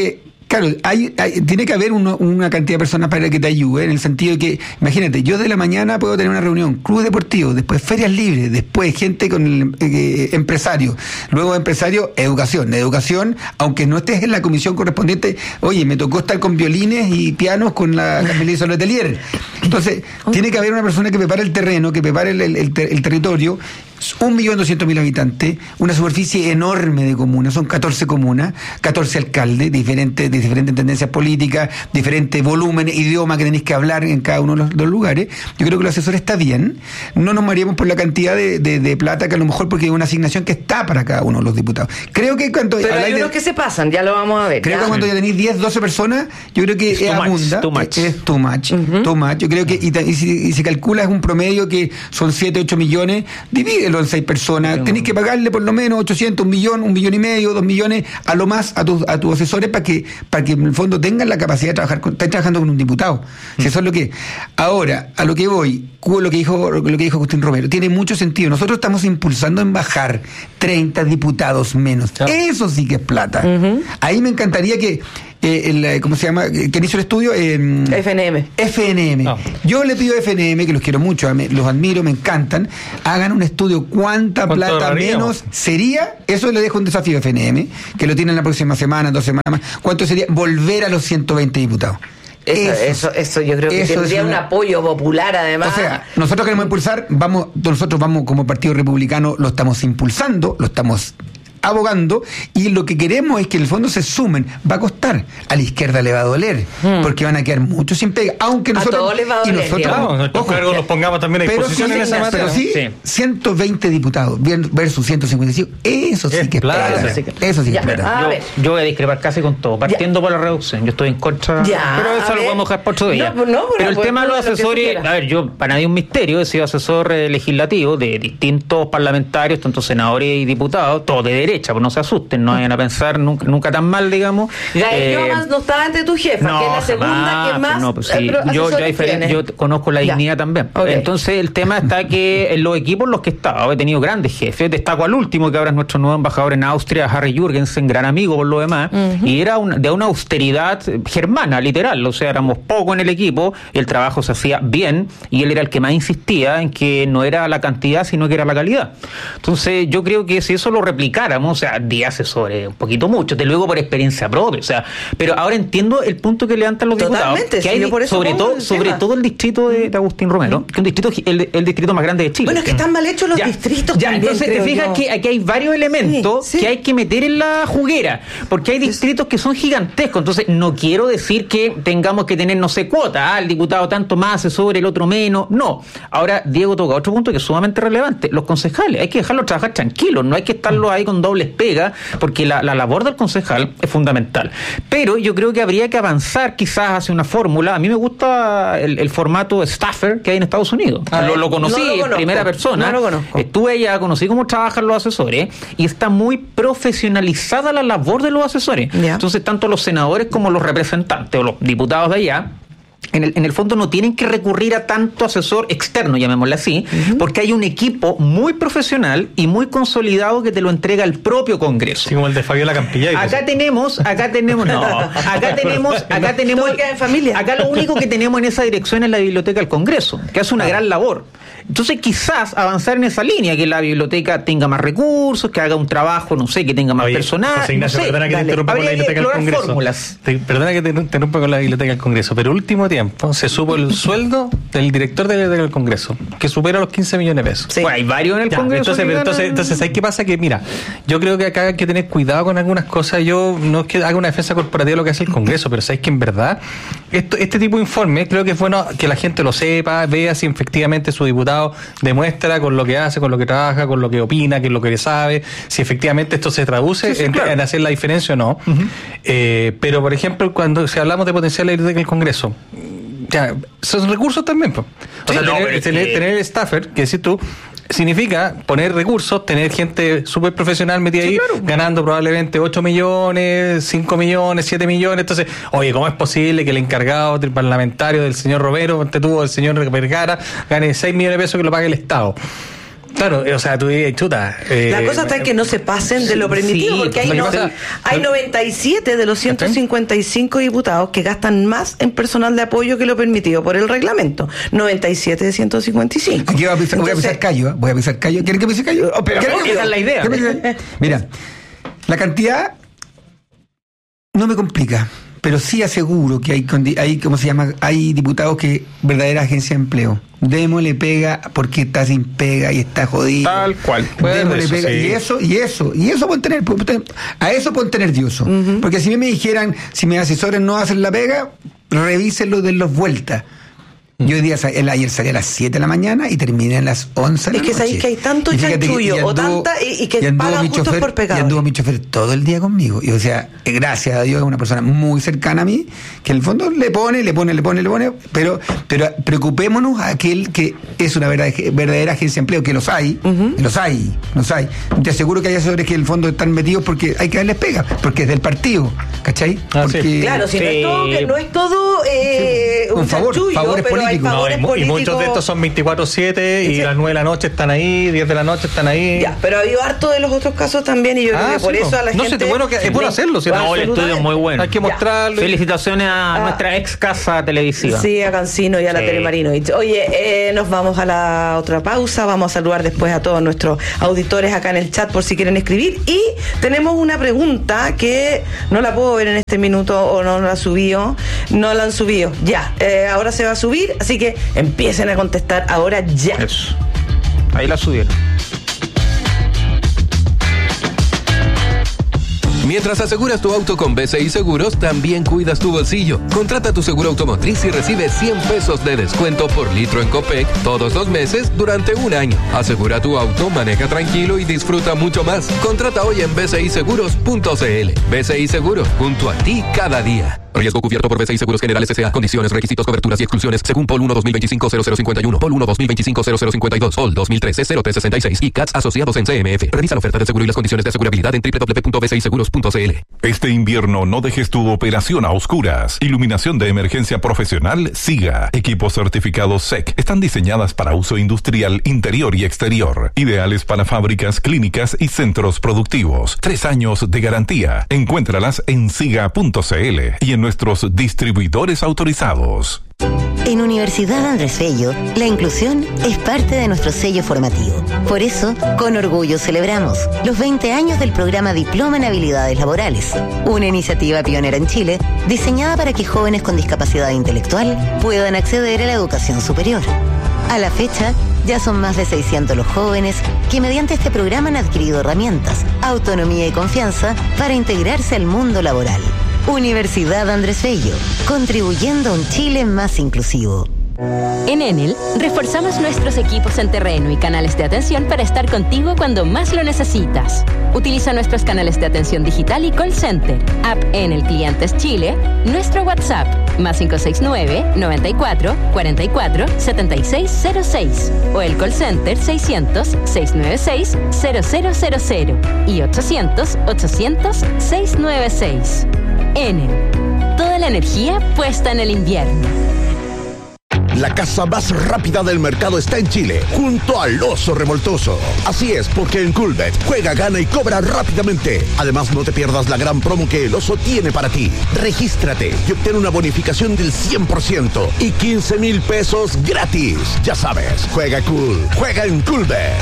Claro, hay, hay, tiene que haber uno, una cantidad de personas para que te ayude, en el sentido de que, imagínate, yo de la mañana puedo tener una reunión, club deportivo, después ferias libres, después gente con el eh, empresario, luego empresario, educación. Educación, aunque no estés en la comisión correspondiente, oye, me tocó estar con violines y pianos con la Carmelita Letelier. Entonces, tiene que haber una persona que prepare el terreno, que prepare el, el, el, el territorio. Un millón doscientos mil habitantes, una superficie enorme de comunas, son catorce comunas, catorce alcaldes, diferentes, de diferentes tendencias políticas, diferentes volúmenes, idioma que tenéis que hablar en cada uno de los, de los lugares. Yo creo que el asesor está bien, no nos mareemos por la cantidad de, de, de plata, que a lo mejor porque hay una asignación que está para cada uno de los diputados. Creo que cuando... Pero hay unos de, que se pasan, ya lo vamos a ver. Creo ¿ya? que cuando ya tenéis diez, doce personas, yo creo que es, es abunda, too much. es too much, uh-huh. too much. Yo creo que, y, y, si, y si calculas un promedio que son siete, ocho millones, divídelo en seis personas. Tenéis que pagarle por lo menos ochocientos, un millón, un millón y medio, dos millones a lo más a tus a tus asesores para que para que en el fondo tengan la capacidad de trabajar con, están trabajando con un diputado. Mm. Si eso es lo que ahora, a lo que voy, lo que dijo lo que dijo Agustín Romero, tiene mucho sentido. Nosotros estamos impulsando en bajar treinta diputados menos. Claro. Eso sí que es plata. Uh-huh. Ahí me encantaría que Eh, el, ¿cómo se llama? ¿Quién hizo el estudio? Eh, F N M. F N M. Oh. Yo le pido a F N M, que los quiero mucho, los admiro, me encantan, hagan un estudio cuánta plata menos sería, eso le dejo un desafío a F N M, que lo tienen la próxima semana, dos semanas más, cuánto sería volver a los ciento veinte diputados. Eso, eso, eso yo creo que tendría una... un apoyo popular además. O sea, nosotros queremos impulsar, vamos, nosotros vamos como Partido Republicano, lo estamos impulsando, lo estamos abogando, y lo que queremos es que en el fondo se sumen. Va a costar, a la izquierda le va a doler, hmm. porque van a quedar muchos sin pega, aunque nosotros, a todos les va a doler, y nosotros vamos, nuestros cargos los pongamos también a disposición sí, en esa materia. Pero sí, sí, ciento veinte diputados versus ciento cincuenta y cinco, eso sí es que es plata. Eso sí, eso sí que es plata. Yo, yo voy a discrepar casi con todo, partiendo ya. por la reducción. Yo estoy en contra, ya, pero eso lo podemos dejar por otro día. No, no, pero el pues, tema de los asesores, a ver, yo, para nadie es un misterio, he sido asesor eh, legislativo de distintos parlamentarios, tanto senadores y diputados, todos de derecha, pues no se asusten. No vayan a pensar nunca, nunca tan mal, digamos. Ya, eh, yo no estaba entre tu jefa, no, que es la segunda jamás, que más. No, pues sí, yo, yo, yo conozco la dignidad ya. también. Okay. Entonces, el tema está que en los equipos en los que he estado, he tenido grandes jefes. Destaco al último, que ahora es nuestro nuevo embajador en Austria, Harry Jürgensen, gran amigo por lo demás. Uh-huh. Y era una, de una austeridad germana, literal. O sea, éramos pocos en el equipo, el trabajo se hacía bien, y él era el que más insistía en que no era la cantidad, sino que era la calidad. Entonces, yo creo que si eso lo replicáramos, o sea, diez asesores, un poquito mucho, te luego por experiencia propia, o sea, pero ahora entiendo el punto que levantan los Totalmente, diputados, que sí, hay por eso sobre todo, sobre todo el distrito de, de Agustín Romero, mm. que es un distrito, el, el distrito más grande de Chile. Bueno, es que están mal hechos los ya, distritos ya, también, entonces te fijas yo. que aquí hay varios elementos sí, sí. que hay que meter en la juguera, porque hay distritos que son gigantescos, entonces no quiero decir que tengamos que tener, no sé, cuota, ah, el diputado tanto más asesor, el otro menos, no. Ahora, Diego toca otro punto que es sumamente relevante, los concejales, hay que dejarlos trabajar tranquilos, no hay que estarlos ahí con dobles pegas, porque la, la labor del concejal es fundamental. Pero yo creo que habría que avanzar quizás hacia una fórmula. A mí me gusta el, el formato staffer que hay en Estados Unidos. Lo, lo conocí no lo en primera persona. No lo conozco. Estuve allá, conocí cómo trabajan los asesores y está muy profesionalizada la labor de los asesores. Yeah. Entonces, tanto los senadores como los representantes o los diputados de allá, En el, en el fondo no tienen que recurrir a tanto asesor externo, llamémosle así, uh-huh. porque hay un equipo muy profesional y muy consolidado que te lo entrega el propio Congreso. Sí, como el de Fabiola Campillay. Acá pues. tenemos, acá tenemos, no, acá tenemos, acá tenemos, en familia. Acá lo único que tenemos en esa dirección es la Biblioteca del Congreso, que hace una ah. gran labor. Entonces quizás avanzar en esa línea, que la biblioteca tenga más recursos, que haga un trabajo, no sé, que tenga más Oye, personal. José Ignacio, no sé, perdona que te interrumpa con la Biblioteca del Congreso. Fórmulas. Te, perdona que te interrumpa con la Biblioteca del Congreso, pero último tiempo se supo el sueldo del director de la Biblioteca del Congreso, que supera los quince millones de pesos. Sí. Bueno, hay varios en el ya, Congreso. Entonces, pero, entonces, entonces, ¿sabes qué pasa? Que mira, yo creo que acá hay que tener cuidado con algunas cosas. Yo no es que haga una defensa corporativa de lo que hace el Congreso, pero sabes que en verdad esto, este tipo de informes creo que es bueno que la gente lo sepa, vea si efectivamente su diputado demuestra con lo que hace, con lo que trabaja, con lo que opina, con lo que sabe, si efectivamente esto se traduce sí, sí, en, claro. en hacer la diferencia o no. Uh-huh. Eh, pero, por ejemplo, cuando si hablamos de potenciar la biblioteca del Congreso, ya, son recursos también. Po. O sí, sea, no, tener, tener, que... tener el staffer, que decís tú, significa poner recursos, tener gente súper profesional metida sí, ahí, claro. ganando probablemente ocho millones, cinco millones, siete millones. Entonces, oye, ¿cómo es posible que el encargado del parlamentario del señor Romero, te tuvo el señor Vergara, gane seis millones de pesos que lo pague el Estado? Claro, o sea, tú dices, chuta. Eh, la cosa está en que no se pasen de lo permitido, sí, porque hay, no, pasa, hay noventa y siete de los ciento cincuenta y cinco diputados que gastan más en personal de apoyo que lo permitido por el reglamento. noventa y siete de ciento cincuenta y cinco. Aquí voy a pisar, Entonces, voy a pisar callo, ¿eh? voy a pisar callo. ¿Quieren que pise callo? Oh, pero no, esa es la idea. Mira, la cantidad no me complica, pero sí aseguro que hay, hay ¿cómo se llama? Hay diputados que verdadera agencia de empleo. Démosle pega porque está sin pega y está jodido. Tal cual. Démosle pega. Sí. Y eso, y eso, y eso pueden tener, a eso pueden tener nervioso. Uh-huh. Porque si me dijeran, si mis asesores no hacen la pega, revísenlo de los vueltas. Yo hoy día, el ayer salí a las siete de la mañana y terminé a las once de la noche. Es que sabéis que hay tanto chanchullo o tanta y, y que pagan justos chofer, por pecado. Y anduvo mi chofer todo el día conmigo. Y o sea, gracias a Dios es una persona muy cercana a mí, que en el fondo le pone, le pone, le pone, le pone, pero, pero preocupémonos a aquel que es una verdadera, verdadera agencia de empleo, que los hay, uh-huh. los hay, los hay. Te aseguro que hay asesores que en el fondo están metidos porque hay que darles pega, porque es del partido, ¿cachai? Ah, porque, sí. Claro, si sí. no es todo, que no es todo eh, sí. un, un favor, chanchullo, favores pero políticos. hay favores no, políticos. Y muchos de estos son veinticuatro siete y las nueve de la noche están ahí, diez de la noche están ahí. Ya, pero ha habido harto de los otros casos también y yo ah, creo que sí, por no. eso a la no, gente... No sé, bueno, que es bueno hacerlo. ¿sí? No, el estudio es muy bueno. Hay que mostrarlo. Felicitaciones a ah, nuestra ex casa televisiva. Sí, a Cancino y a la sí. Telemarino. Oye, eh, nos vamos a la otra pausa. Vamos a saludar después a todos nuestros auditores acá en el chat por si quieren escribir. Y tenemos una pregunta que no la puedo ver en este minuto o no la subió. No la han subido. Ya, eh, ahora se va a subir, así que empiecen a contestar ahora ya. Eso. Ahí la subieron. Mientras aseguras tu auto con B C I Seguros, también cuidas tu bolsillo. Contrata tu seguro automotriz y recibe cien pesos de descuento por litro en Copec todos los meses durante un año. Asegura tu auto, maneja tranquilo y disfruta mucho más. Contrata hoy en b c i seguros punto c l. B C I Seguros, junto a ti cada día. Riesgo cubierto por B C I Seguros Generales S A. Condiciones, requisitos, coberturas y exclusiones según P O L uno dos mil veinticinco cero cero cincuenta y uno, P O L uno dos mil veinticinco cero cero cincuenta y dos, P O L dos mil trece cero tres sesenta y seis y C A T S asociados en C M F. Revisa la oferta de seguro y las condiciones de asegurabilidad en doble u doble u doble u punto b c i seguros punto c l. Este invierno no dejes tu operación a oscuras. Iluminación de emergencia profesional SIGA. Equipos certificados S E C. Están diseñadas para uso industrial interior y exterior. Ideales para fábricas, clínicas y centros productivos. Tres años de garantía. Encuéntralas en siga punto c l y en nuestros distribuidores distribuidores autorizados. En Universidad Andrés Bello, la inclusión es parte de nuestro sello formativo. Por eso, con orgullo celebramos los veinte años del programa Diploma en Habilidades Laborales, una iniciativa pionera en Chile diseñada para que jóvenes con discapacidad intelectual puedan acceder a la educación superior. A la fecha, ya son más de seiscientos los jóvenes que mediante este programa han adquirido herramientas, autonomía y confianza para integrarse al mundo laboral. Universidad Andrés Bello, contribuyendo a un Chile más inclusivo. En Enel, reforzamos nuestros equipos en terreno y canales de atención para estar contigo cuando más lo necesitas. Utiliza nuestros canales de atención digital y call center, app Enel Clientes Chile, nuestro WhatsApp, más cinco seis nueve, noventa y cuatro, cuarenta y cuatro, setenta y seis cero seis, o el call center seiscientos, seiscientos noventa y seis, cero cero cero cero y ochocientos, ochocientos, seiscientos noventa y seis. Enel, toda la energía puesta en el invierno. La casa más rápida del mercado está en Chile, junto al Oso Revoltoso. Así es, porque en Coolbet juega, gana y cobra rápidamente. Además, no te pierdas la gran promo que el Oso tiene para ti. Regístrate y obtén una bonificación del cien por ciento y quince mil pesos gratis. Ya sabes, juega cool, juega en Coolbet.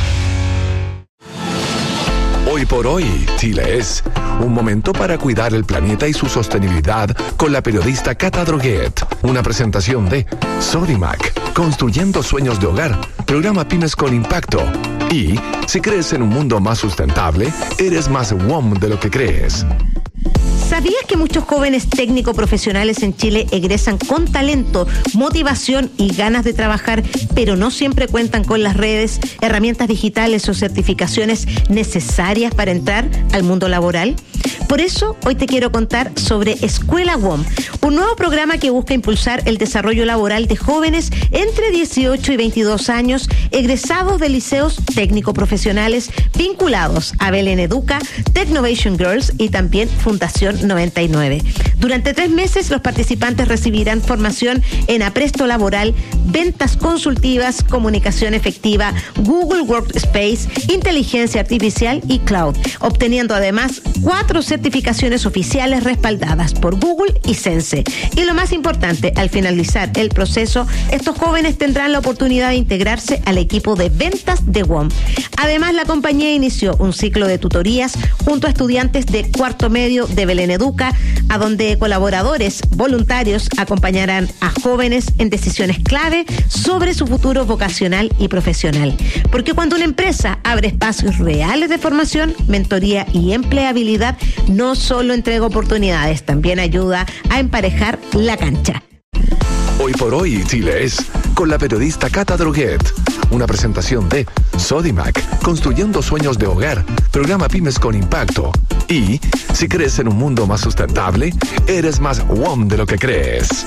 Hoy por hoy, Chile es un momento para cuidar el planeta y su sostenibilidad con la periodista Cata Droguet. Una presentación de Sodimac, construyendo sueños de hogar, programa Pymes con Impacto. Y, si crees en un mundo más sustentable, eres más W O M de lo que crees. ¿Sabías que muchos jóvenes técnico-profesionales en Chile egresan con talento, motivación y ganas de trabajar, pero no siempre cuentan con las redes, herramientas digitales o certificaciones necesarias para entrar al mundo laboral? Por Por eso, hoy te quiero contar sobre Escuela W O M, un nuevo programa que busca impulsar el desarrollo laboral de jóvenes entre dieciocho y veintidós años, egresados de liceos técnico-profesionales vinculados a Belén Educa, Technovation Girls y también Fundación noventa y nueve. Durante tres meses, los participantes recibirán formación en apresto laboral, ventas consultivas, comunicación efectiva, Google Workspace, inteligencia artificial y cloud, obteniendo además cuatro certificaciones oficiales respaldadas por Google y Sense. Y lo más importante, al finalizar el proceso, estos jóvenes tendrán la oportunidad de integrarse al equipo de ventas de W O M. Además, la compañía inició un ciclo de tutorías junto a estudiantes de cuarto medio de Belén Educa, a donde colaboradores voluntarios acompañarán a jóvenes en decisiones clave sobre su futuro vocacional y profesional. Porque cuando una empresa abre espacios reales de formación, mentoría y empleabilidad, no solo entrega oportunidades, también ayuda a emparejar la cancha. Hoy por hoy, Chile es con la periodista Cata Droguet. Una presentación de Sodimac, construyendo sueños de hogar, programa Pymes con Impacto. Y, si crees en un mundo más sustentable, eres más W O M de lo que crees.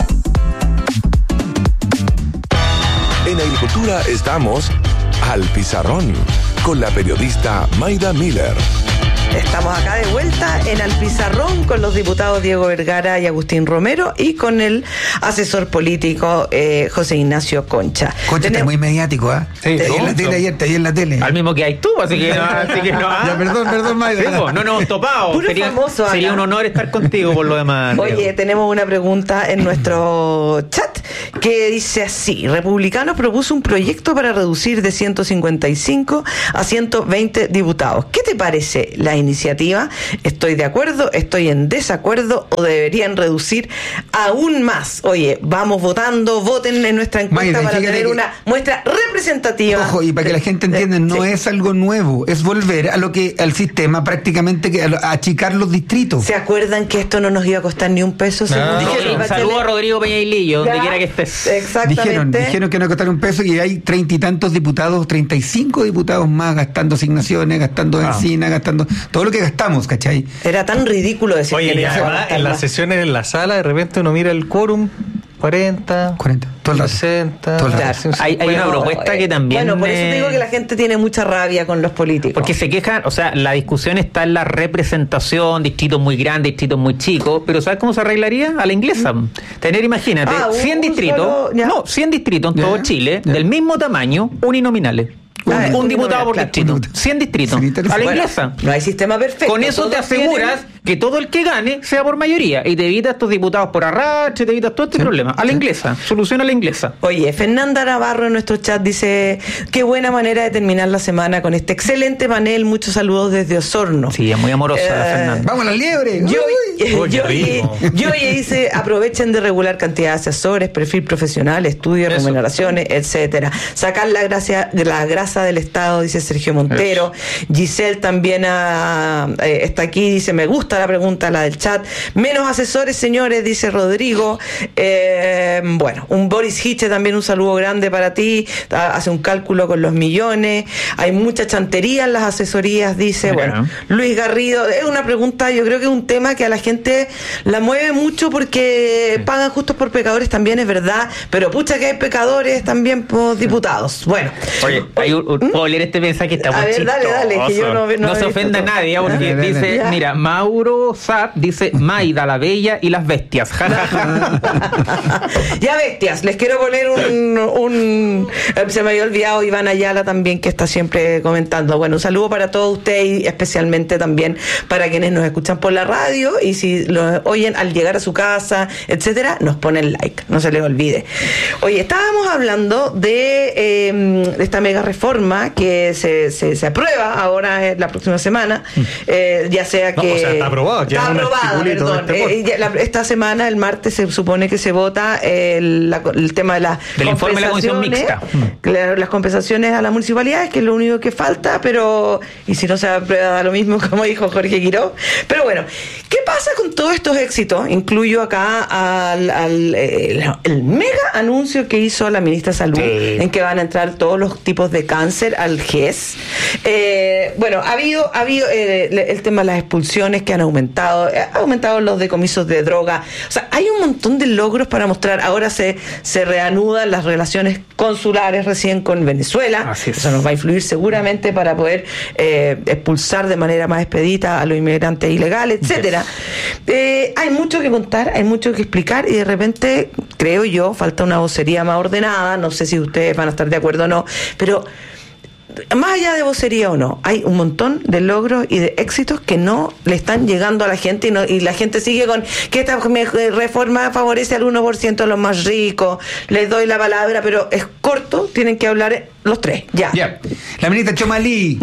En Agricultura estamos al pizarrón con la periodista Mayda Miller. Estamos acá de vuelta en Al Pizarrón con los diputados Diego Vergara y Agustín Romero y con el asesor político eh, José Ignacio Concha. Concha está muy mediático, ¿ah? ¿eh? Sí, te vi en la tele ayer, te vi en la tele. Al mismo que hay tú, así que no. Así que no ya, perdón, perdón, Mayda. Sí, no nos hemos topado. Puro Sería, famoso, sería un honor estar contigo por lo demás. Oye, Diego. tenemos una pregunta en nuestro chat que dice así: Republicanos propuso un proyecto para reducir de ciento cincuenta y cinco a ciento veinte diputados. ¿Qué te parece la iniciativa? ¿Estoy de acuerdo? ¿Estoy en desacuerdo? ¿O deberían reducir aún más? Oye, vamos votando, voten en nuestra encuesta Mayra, para tener que, una muestra representativa. Ojo, y para que la gente entienda, no sí. es algo nuevo, es volver a lo que al sistema prácticamente que a achicar los distritos. ¿Se acuerdan que esto no nos iba a costar ni un peso? No. Dijeron, saludo a Rodrigo Peñailillo, donde quiera que estés. Exactamente. Dijeron, dijeron que no costar un peso y hay treinta y tantos diputados, treinta y cinco diputados más gastando asignaciones, gastando Ah. benzina, gastando todo lo que gastamos, ¿cachai? Era tan ridículo decir Oye, que y además, en las sesiones en la sala, de repente uno mira el quórum, cuarenta, cuarenta, todo el rato. sesenta. Todo el rato. Claro. Hay, hay una propuesta que también. Bueno, por eso me... te digo que la gente tiene mucha rabia con los políticos. Porque se quejan, o sea, la discusión está en la representación, distritos muy grandes, distritos muy chicos, pero ¿sabes cómo se arreglaría? A la inglesa. ¿Mm? Tener, imagínate, ah, un, cien un distritos, solo, no, cien distritos en ya, todo Chile, ya. del mismo tamaño, uninominales. Un, Ah, un diputado por claro, distrito. cien distritos. Sí, A la Bueno, inglesa. no hay sistema perfecto. Con eso te Todos aseguras tienen- que todo el que gane sea por mayoría y te evitas estos diputados por arrastre, te evitas todo este Sí. problema. A la Sí. inglesa. Solución a la inglesa. Oye, Fernanda Navarro en nuestro chat dice: qué buena manera de terminar la semana con este excelente panel. Muchos saludos desde Osorno. Sí, es muy amorosa Eh, la Fernanda. ¡Vamos a la liebre! Yo, Uy, yo, qué rico. yo dice: aprovechen de regular cantidad de asesores, perfil profesional, estudios, Eso. remuneraciones, etcétera. Sacar la gracia, la grasa del Estado, dice Sergio Montero. Giselle también ah, eh, está aquí, dice: me gusta la pregunta, la del chat. Menos asesores, señores, dice Rodrigo. Eh, bueno, un Boris Hitche también, un saludo grande para ti. Ah, hace un cálculo con los millones. Hay mucha chantería en las asesorías, dice. Mira. Bueno, Luis Garrido, es una pregunta, yo creo que es un tema que a la gente la mueve mucho porque sí. pagan justos por pecadores, también es verdad, pero pucha que hay pecadores también por diputados. Bueno. Oye, hay un, un, ¿puedo leer este mensaje que está muy A ver, chistoso? dale, dale, que yo no, no, No he se visto ofenda a todo. nadie, porque Dale, dice, dale. mira, Mauro Zap dice, Maida, la bella y las bestias. Ja, ja, ja. Ya, bestias, les quiero poner un, un se me había olvidado Iván Ayala también, que está siempre comentando. Bueno, un saludo para todos ustedes y especialmente también para quienes nos escuchan por la radio, y si lo oyen al llegar a su casa, etcétera, nos ponen like, no se les olvide. Oye, estábamos hablando de, eh, de esta mega reforma que se, se, se aprueba ahora eh, la próxima semana, eh, ya sea que No, o sea, está aprobado, ya está es un aprobada, articulito de perdón. este Eh, ya la- esta semana, el martes, se supone que se vota el, la- el tema de las Del informe de la comisión mixta. Claro, las compensaciones a las municipalidades, que es lo único que falta, pero y si no se aprueba da lo mismo, como dijo Jorge Quiró. Pero bueno, ¿qué pasa con todos estos éxitos? Incluyo acá al, al el, el mega anuncio que hizo la ministra de Salud, Sí. en que van a entrar todos los tipos de cáncer al G E S. Eh, bueno, ha habido, ha habido eh, el tema de las expulsiones que han aumentado, ha aumentado los decomisos de droga. O sea, hay un montón de logros para mostrar. Ahora se, se reanudan las relaciones consulares recién con Venezuela. Eso nos va a influir seguramente para poder eh, expulsar de manera más expedita a los inmigrantes ilegales, etcétera. Eh, hay mucho que contar, hay mucho que explicar y de repente, creo yo, falta una vocería más ordenada. No sé si ustedes van a estar de acuerdo o no, pero más allá de vocería o no, hay un montón de logros y de éxitos que no le están llegando a la gente y, no, y la gente sigue con que esta reforma favorece al uno por ciento de los más ricos. Les doy la palabra, pero es corto, tienen que hablar los tres, ya. Ya. La ministra Chomalí,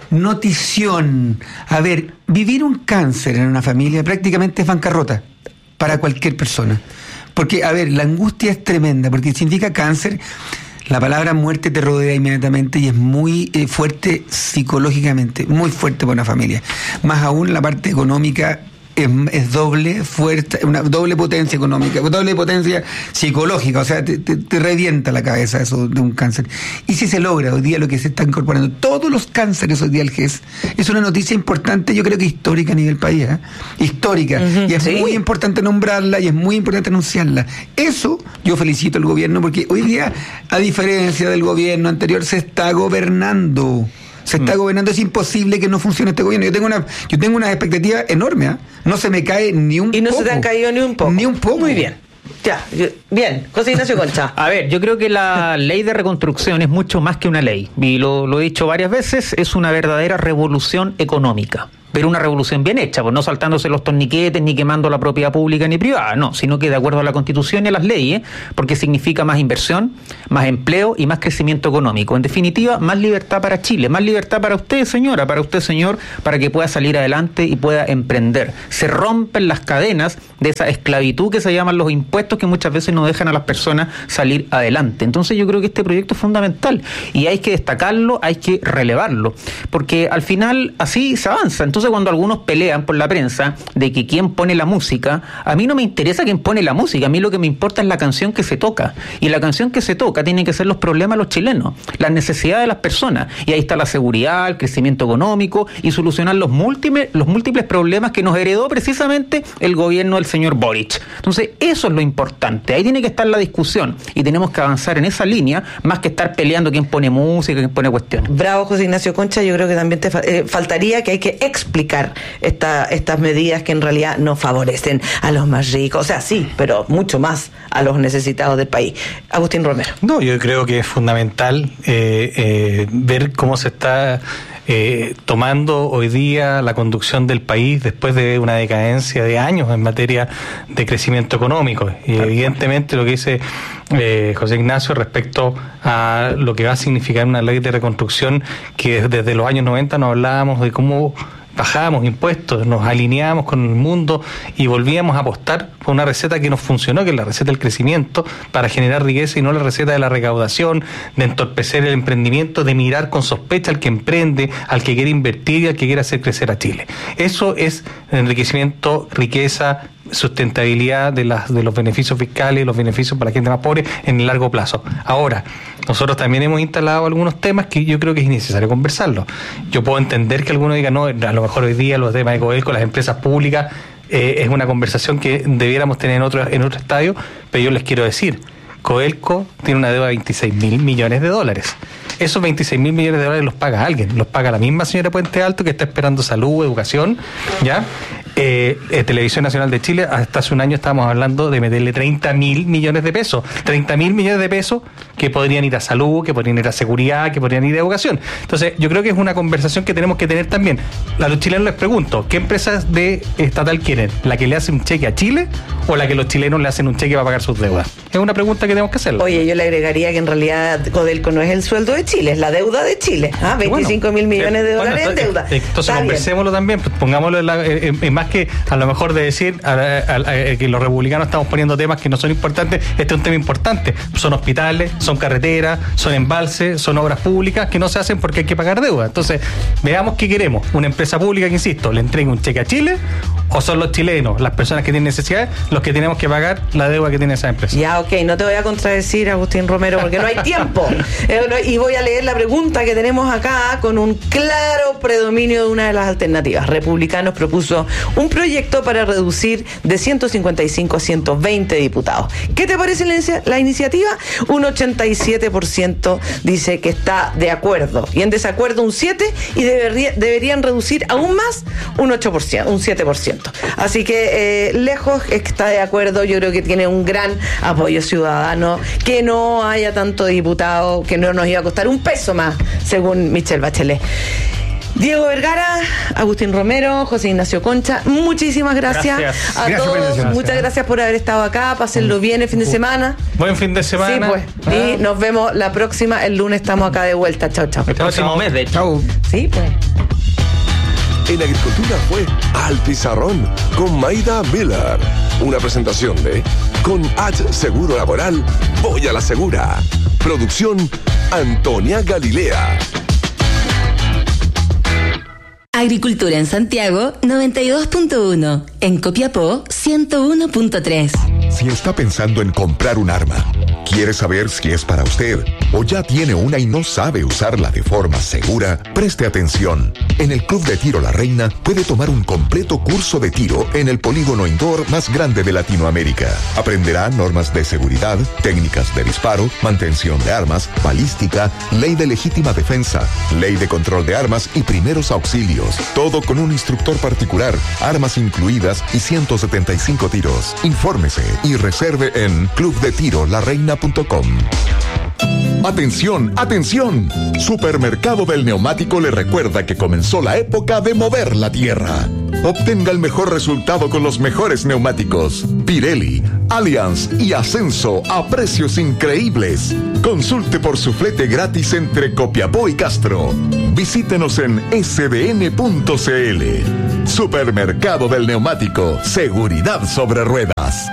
notición. A ver, vivir un cáncer en una familia prácticamente es bancarrota para cualquier persona. Porque, a ver, la angustia es tremenda, porque significa cáncer. La palabra muerte te rodea inmediatamente y es muy eh, fuerte psicológicamente, muy fuerte para una familia. Más aún la parte económica es, es doble fuerte, una doble potencia económica, doble potencia psicológica, o sea, te, te, te revienta la cabeza eso de un cáncer. Y si se logra hoy día lo que se está incorporando, todos los cánceres hoy día al G E S, es una noticia importante, yo creo que histórica a nivel país, ¿eh? Histórica, uh-huh, y es ¿sí? muy importante nombrarla y es muy importante anunciarla. Eso yo felicito al gobierno porque hoy día, a diferencia del gobierno anterior, se está gobernando. Se está mm. gobernando, es imposible que no funcione este gobierno. Yo tengo una, yo tengo una expectativa enorme, ¿eh? No se me cae ni un poco. Y no poco. se te han caído ni un poco. Ni un poco. Muy bien. Ya, yo, bien. José Ignacio Concha. A ver, yo creo que la ley de reconstrucción es mucho más que una ley. Y lo, lo he dicho varias veces, es una verdadera revolución económica. Pero una revolución bien hecha, pues no saltándose los torniquetes, ni quemando la propiedad pública ni privada, no, sino que de acuerdo a la Constitución y a las leyes, porque significa más inversión, más empleo y más crecimiento económico. En definitiva, más libertad para Chile, más libertad para usted, señora, para usted, señor, para que pueda salir adelante y pueda emprender. Se rompen las cadenas de esa esclavitud que se llaman los impuestos que muchas veces no dejan a las personas salir adelante. Entonces yo creo que este proyecto es fundamental y hay que destacarlo, hay que relevarlo, porque al final así se avanza. Entonces cuando algunos pelean por la prensa de que quién pone la música, a mí no me interesa quién pone la música, a mí lo que me importa es la canción que se toca, y la canción que se toca tiene que ser los problemas de los chilenos, las necesidades de las personas, y ahí está la seguridad, el crecimiento económico y solucionar los múltiples, los múltiples problemas que nos heredó precisamente el gobierno del señor Boric. Entonces eso es lo importante, ahí tiene que estar la discusión y tenemos que avanzar en esa línea más que estar peleando quién pone música, quién pone cuestiones. Bravo, José Ignacio Concha. Yo creo que también te fa- eh, faltaría que hay que explicar esta, estas medidas que en realidad no favorecen a los más ricos, o sea, sí, pero mucho más a los necesitados del país. Agustín Romero. No, yo creo que es fundamental eh, eh, ver cómo se está eh, tomando hoy día la conducción del país después de una decadencia de años en materia de crecimiento económico. Y evidentemente lo que dice eh, José Ignacio respecto a lo que va a significar una ley de reconstrucción, que desde los años noventa nos hablábamos de cómo bajábamos impuestos, nos alineábamos con el mundo y volvíamos a apostar por una receta que nos funcionó, que es la receta del crecimiento para generar riqueza y no la receta de la recaudación, de entorpecer el emprendimiento, de mirar con sospecha al que emprende, al que quiere invertir y al que quiere hacer crecer a Chile. Eso es enriquecimiento, riqueza, sustentabilidad de las de los beneficios fiscales, los beneficios para la gente más pobre en el largo plazo. Ahora, nosotros también hemos instalado algunos temas que yo creo que es innecesario conversarlos. Yo puedo entender que algunos digan, no, a lo mejor hoy día los temas de Codelco, las empresas públicas, eh, es una conversación que debiéramos tener en otro, en otro estadio, pero yo les quiero decir, Codelco tiene una deuda de veintiséis mil millones de dólares. Esos veintiséis mil millones de dólares los paga alguien, los paga la misma señora Puente Alto que está esperando salud, educación, ¿ya? Eh, eh, Televisión Nacional de Chile, hasta hace un año estábamos hablando de meterle treinta mil millones de pesos, treinta mil millones de pesos que podrían ir a salud, que podrían ir a seguridad, que podrían ir a educación. Entonces, yo creo que es una conversación que tenemos que tener también. A los chilenos les pregunto, ¿qué empresas de estatal quieren? ¿La que le hace un cheque a Chile o la que los chilenos le hacen un cheque para pagar sus deudas? Es una pregunta que tenemos que hacerla. Oye, yo le agregaría que en realidad Codelco no es el sueldo de Chile, es la deuda de Chile. ¿Ah? veinticinco mil bueno, millones de dólares bueno, en deuda. Entonces conversémoslo también, pues, pongámoslo en, la, en, en más que a lo mejor de decir a, a, a, que los republicanos estamos poniendo temas que no son importantes. Este es un tema importante. Son hospitales, son carreteras, son embalses, son obras públicas que no se hacen porque hay que pagar deuda. Entonces, veamos qué queremos. Una empresa pública que, insisto, le entregue un cheque a Chile, o son los chilenos, las personas que tienen necesidades, los que tenemos que pagar la deuda que tiene esa empresa. Ya, ok, no te voy a contradecir, Agustín Romero, porque no hay tiempo. eh, no, y voy voy a leer la pregunta que tenemos acá con un claro predominio de una de las alternativas. Republicanos propuso un proyecto para reducir de ciento cincuenta y cinco a ciento veinte diputados. ¿Qué te parece la, inicia- la iniciativa? Un ochenta y siete por ciento dice que está de acuerdo y en desacuerdo un siete por ciento y debería, deberían reducir aún más un ocho por ciento, un siete por ciento. Así que eh, lejos está de acuerdo, yo creo que tiene un gran apoyo ciudadano, que no haya tanto diputado, que no nos iba a costar un peso más, según Michelle Bachelet. Diego Vergara, Agustín Romero, José Ignacio Concha, muchísimas gracias, gracias. a gracias todos, gracias. Muchas gracias por haber estado acá, pásenlo bien el fin de semana. Buen fin de semana. Sí, pues, ah. y nos vemos la próxima, el lunes estamos acá de vuelta, chao, chao. El próximo mes, de hecho. Chao. Sí, pues. En Agricultura fue Al Pizarrón con Maida Miller. Una presentación de Con H Seguro Laboral, voy a la segura. Producción Antonia Galilea. Agricultura en Santiago noventa y dos punto uno, en Copiapó ciento uno punto tres. Si está pensando en comprar un arma, quiere saber si es para usted o ya tiene una y no sabe usarla de forma segura, preste atención. En el Club de Tiro La Reina puede tomar un completo curso de tiro en el polígono indoor más grande de Latinoamérica. Aprenderá normas de seguridad, técnicas de disparo, mantención de armas, balística, ley de legítima defensa, ley de control de armas y primeros auxilios. Todo con un instructor particular, armas incluidas y ciento setenta y cinco tiros. Infórmese y reserve en club de tiro la reina punto com. Atención, atención. Supermercado del Neumático le recuerda que comenzó la época de mover la tierra. Obtenga el mejor resultado con los mejores neumáticos. Pirelli, Allianz y Ascenso a precios increíbles. Consulte por su flete gratis entre Copiapó y Castro. Visítenos en ese de ene punto ce ele. Supermercado del Neumático. Seguridad sobre ruedas.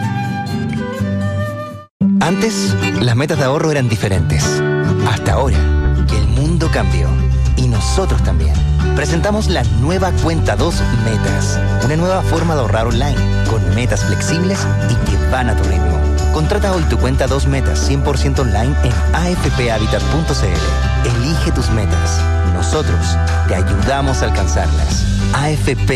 Antes, las metas de ahorro eran diferentes. Hasta ahora, que el mundo cambió. Y nosotros también. Presentamos la nueva Cuenta dos Metas. Una nueva forma de ahorrar online, con metas flexibles y que van a tu ritmo. Contrata hoy tu Cuenta dos Metas cien por ciento online en a efe pe habitat punto ce ele. Elige tus metas. Nosotros te ayudamos a alcanzarlas. A F P